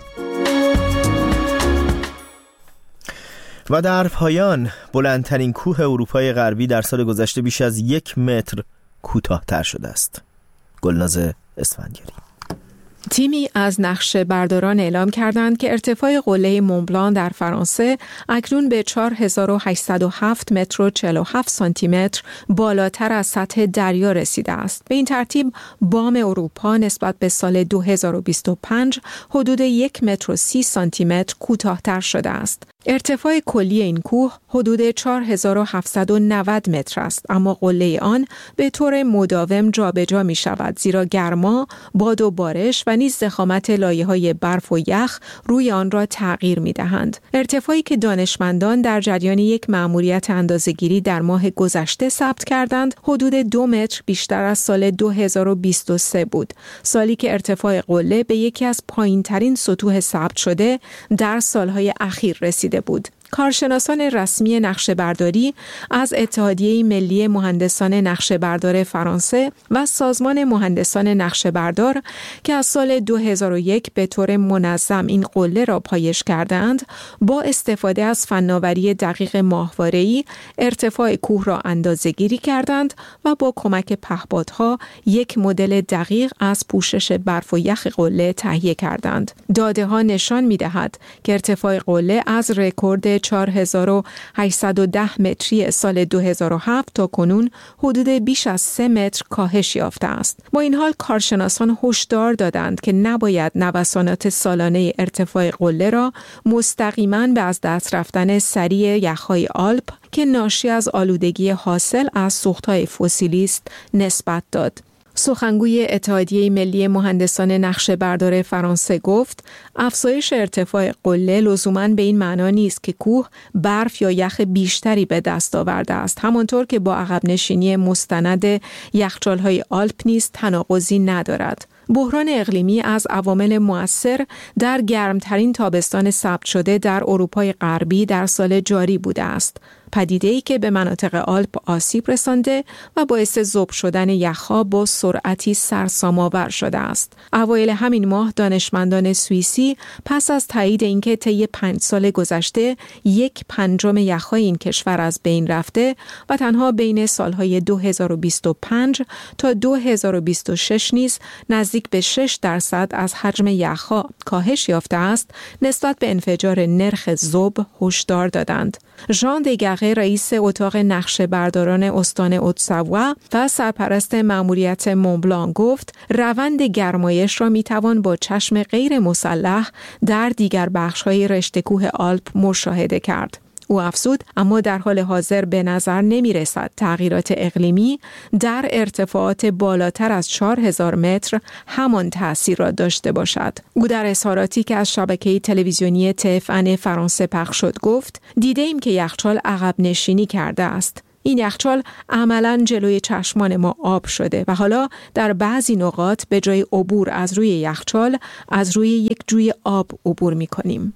و در پایان، بلندترین کوه اروپای غربی در سال گذشته بیش از یک متر کوتاه‌تر شده است. گلناز اسفندیاری. تیمی از نقشه برداران اعلام کردند که ارتفاع قله مونبلان در فرانسه اکنون به چهار هزار و هشتصد و هفت متر و چهل و هفت سانتی متر بالاتر از سطح دریا رسیده است. به این ترتیب بام اروپا نسبت به سال دو هزار و بیست و پنج حدود یک متر و سی سانتی متر کوتاه‌تر شده است. ارتفاع کلی این کوه حدود چهار هزار و هفتصد و نود متر است، اما قله آن به طور مداوم جابجا می شود، زیرا گرما، باد و بارش و نیز ضخامت لایه‌های برف و یخ روی آن را تغییر می دهند. ارتفاعی که دانشمندان در جریان یک مأموریت اندازه‌گیری در ماه گذشته ثبت کردند، حدود دو متر بیشتر از سال دو هزار و بیست و سه بود، سالی که ارتفاع قله به یکی از پایین‌ترین سطوح ثبت شده در سالهای اخیر رسید بود. کارشناسان رسمی نقشه‌برداری از اتحادیه ملی مهندسان نقشه‌بردار فرانسه و سازمان مهندسان نقشه‌بردار که از سال دو هزار و یک به طور منظم این قله را پایش کردند، با استفاده از فناوری دقیق ماهواره‌ای ارتفاع کوه را اندازه‌گیری کردند و با کمک پهپادها یک مدل دقیق از پوشش برف و یخ قله تهیه کردند. داده‌ها نشان می‌دهد که ارتفاع قله از رکورد چهار هزار و هشتصد و ده متری سال دو هزار و هفت تا کنون حدود بیش از سه متر کاهش یافته است. با این حال کارشناسان هشدار دادند که نباید نوسانات سالانه ارتفاع قله را مستقیما به از دست رفتن سریع یخ‌های آلپ که ناشی از آلودگی حاصل از سوخت‌های فسیلی است نسبت داد. سخنگوی اتحادیه ملی مهندسان نقشه‌بردار فرانسه گفت افزایش ارتفاع قله لزوماً به این معنا نیست که کوه برف یا یخ بیشتری به دست آورده است، همانطور که با عقب نشینی مستند یخچال‌های آلپ نیز تناقضی ندارد. بحران اقلیمی از عوامل مؤثر در گرمترین تابستان ثبت شده در اروپای غربی در سال جاری بوده است. پدیده‌ای که به مناطق آلپ آسیب رسانده و باعث ذوب شدن یخ‌ها با سرعتی سرسام‌آور شده است. اوایل همین ماه دانشمندان سوئیسی پس از تایید اینکه طی پنج سال گذشته یک پنجم یخ‌های این کشور از بین رفته و تنها بین سالهای دو هزار و بیست و پنج تا دو هزار و بیست و شش نیز نزدیک به شش درصد از حجم یخ‌ها کاهش یافته است، نسبت به انفجار نرخ ذوب هشدار دادند. ژان دیگره رئیس اتاق نقشه برداران استان اوتساوا و سرپرست مأموریت مونبلان گفت روند گرمایش را میتوان با چشم غیر مسلح در دیگر بخش‌های رشته کوه آلپ مشاهده کرد. او افزود اما در حال حاضر به نظر نمی رسد تغییرات اقلیمی در ارتفاعات بالاتر از چهار هزار متر همان تأثیر را داشته باشد. او در اظهاراتی که از شبکه تلویزیونی تی اف ان فرانسه پخش شد گفت دیده ایم که یخچال عقب نشینی کرده است. این یخچال عملاً جلوی چشمان ما آب شده و حالا در بعضی نقاط به جای عبور از روی یخچال از روی یک جوی آب عبور می کنیم.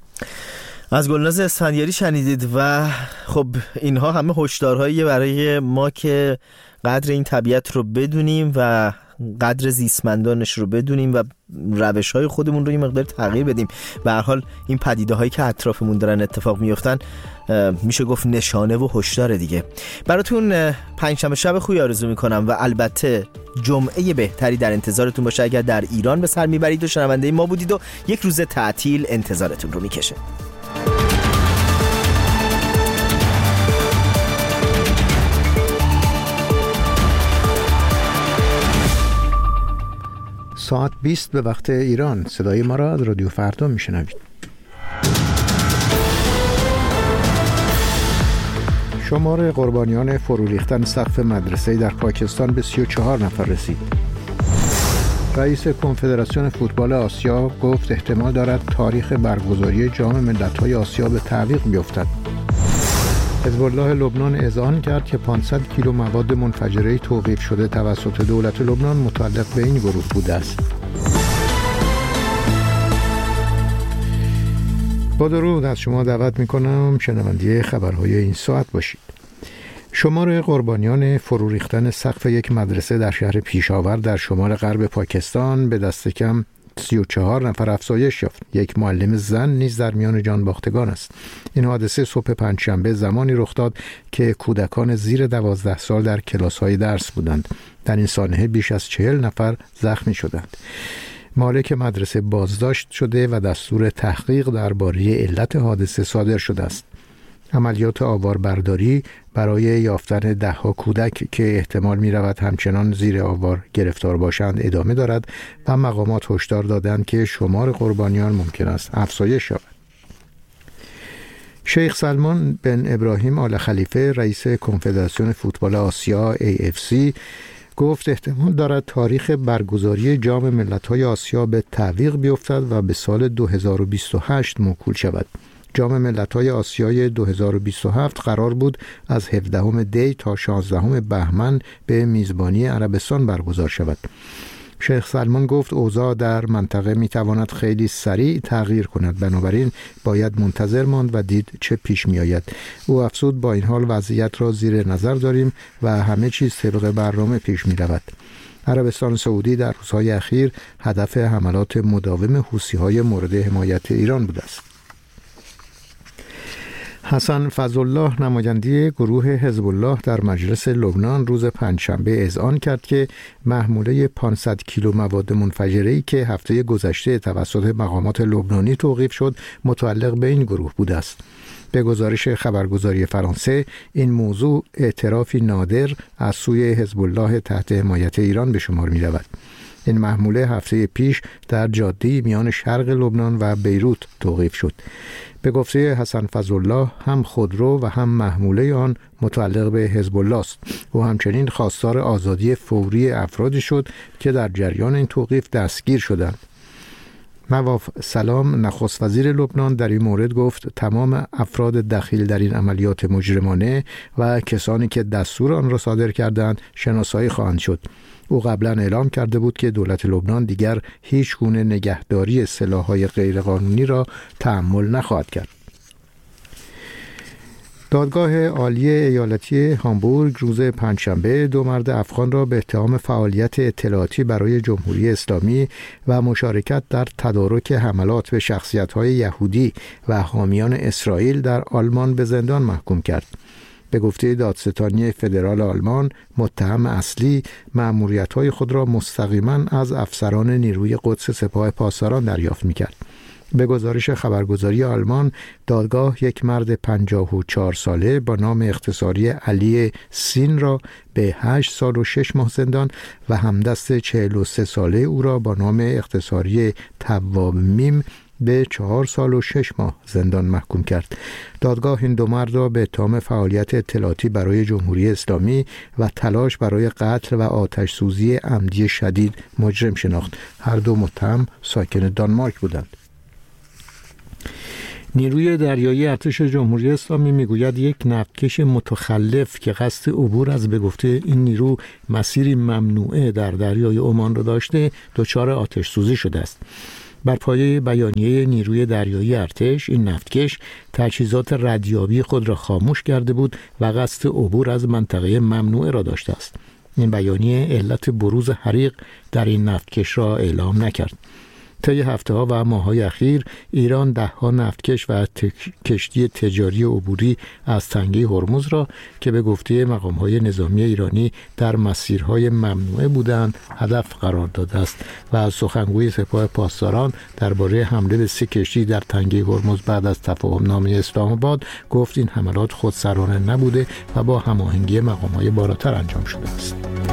از گلناز اسفندیاری شنیدید و خب اینها همه هشدارهایی برای ما که قدر این طبیعت رو بدونیم و قدر زیستمندانش رو بدونیم و روش‌های خودمون رو این مقدار تغییر بدیم. به هر حال این پدیده‌هایی که اطرافمون دارن اتفاق میافتن میشه گفت نشانه و هشدار دیگه. براتون پنجشنبه شب خوبی آرزو میکنم و البته جمعه بهتری در انتظارتون باشه. اگر در ایران به سر میبرید و شنونده ما بودید و یک روز تعطیل انتظارتون رو میکشه. ساعت بیست به وقت ایران. صدای ما را از رادیو فردا میشنوید. شمار قربانیان فرو ریختن سقف مدرسه در پاکستان به سی و چهار نفر رسید. رئیس کنفدراسیون فوتبال آسیا گفت احتمال دارد تاریخ برگزاری جام ملت‌های آسیا به تعویق بیفتد. حزب الله لبنان اذعان کرد که پانصد کیلو مواد منفجره توقیف شده توسط دولت لبنان متعلق به این گروه بوده است. با درود از شما دعوت می‌کنم شنونده خبرهای این ساعت باشید. شمار قربانیان فرو ریختن سقف یک مدرسه در شهر پیشاور در شمال غرب پاکستان به دست کم سی و چهار نفر افزایش یافت. یک معلم زن نیز در میان جان باختگان است. این حادثه صبح پنجشنبه زمانی رخ داد که کودکان زیر دوازده سال در کلاس‌های درس بودند. در این سانحه بیش از چهل نفر زخمی شدند. مالک مدرسه بازداشت شده و دستور تحقیق درباره علت حادثه صادر شده است. عملیات آواربرداری برای یافتن ده‌ها کودک که احتمال می‌رود همچنان زیر آوار گرفتار باشند ادامه دارد و مقامات هشدار دادند که شمار قربانیان ممکن است افزایش یابد. شیخ سلمان بن ابراهیم آل خلیفه رئیس کنفدراسیون فوتبال آسیا ای اف سی گفت احتمال دارد تاریخ برگزاری جام ملت‌های آسیا به تعویق بیفتد و به سال دو هزار و بیست و هشت موکول شود. جام ملت‌های آسیای دو هزار و بیست و هفت قرار بود از هفدهم دی تا شانزدهم بهمن به میزبانی عربستان برگزار شود. شیخ سلمان گفت اوضاع در منطقه میتواند خیلی سریع تغییر کند، بنابراین باید منتظر ماند و دید چه پیش می آید. او افزود با این حال وضعیت را زیر نظر داریم و همه چیز طبق برنامه پیش می رود. عربستان سعودی در روزهای اخیر هدف حملات مداوم حوثی‌های مورد حمایت ایران بوده است. حسن فضلالله نماینده گروه حزب الله در مجلس لبنان روز پنجشنبه اذعان کرد که محموله پانصد کیلو مواد منفجره‌ای که هفته گذشته توسط مقامات لبنانی توقیف شد متعلق به این گروه بوده است. به گزارش خبرگزاری فرانسه این موضوع اعترافی نادر از سوی حزب الله تحت حمایت ایران به شمار می رود. این محموله هفته پیش در جاده میان شرق لبنان و بیروت توقیف شد. به گفته حسن فضلالله هم خودرو و هم محموله آن متعلق به حزب الله است. او همچنین خواستار آزادی فوری افرادی شد که در جریان این توقیف دستگیر شدند. نواف سلام نخست وزیر لبنان در این مورد گفت تمام افراد دخیل در این عملیات مجرمانه و کسانی که دستور آن را صادر کردند شناسایی خواهند شد. او قبلا اعلام کرده بود که دولت لبنان دیگر هیچ گونه نگهداری سلاح‌های غیرقانونی را تحمل نخواهد کرد. دادگاه عالی ایالتی هامبورگ روز پنجشنبه دو مرد افغان را به اتهام فعالیت اطلاعاتی برای جمهوری اسلامی و مشارکت در تدارک حملات به شخصیت‌های یهودی و حامیان اسرائیل در آلمان به زندان محکوم کرد. به گفته دادستانی فدرال آلمان، متهم اصلی مأموریت‌های خود را مستقیما از افسران نیروی قدس سپاه پاسداران دریافت می‌کرد. به گزارش خبرگزاری آلمان، دادگاه یک مرد پنجاه و چهار ساله با نام اختصاری علی سین را به هشت سال و شش ماه زندان و همدست چهل و سه ساله او را با نام اختصاری تواب میم به چهار سال و شش ماه زندان محکوم کرد. دادگاه این دو مرد را به اتهام فعالیت اطلاعاتی برای جمهوری اسلامی و تلاش برای قتل و آتش سوزی عمدی شدید مجرم شناخت. هر دو متهم ساکن دانمارک بودند. نیروی دریایی ارتش جمهوری اسلامی میگوید یک نفتکش متخلف که قصد عبور از به گفته این نیرو مسیری ممنوعه در دریای عمان را داشته دچار آتش سوزی شده است. بر پایه بیانیه نیروی دریایی ارتش، این نفتکش تجهیزات ردیابی خود را خاموش کرده بود و قصد عبور از منطقه ممنوعه را داشته است. این بیانیه علت بروز حریق در این نفتکش را اعلام نکرد. طی هفته‌ها و ماه‌های اخیر ایران ده‌ها نفتکش و کشتی تجاری عبوری از تنگه هرمز را که به گفته مقام‌های نظامی ایرانی در مسیرهای ممنوعه بودند هدف قرار داده است و از سخنگوی سپاه پاسداران درباره حمله به سه کشتی در تنگه هرمز بعد از تفاهم‌نامه اسلام آباد گفت این حملات خودسرانه نبوده و با هماهنگی مقام‌های بالاتر انجام شده است.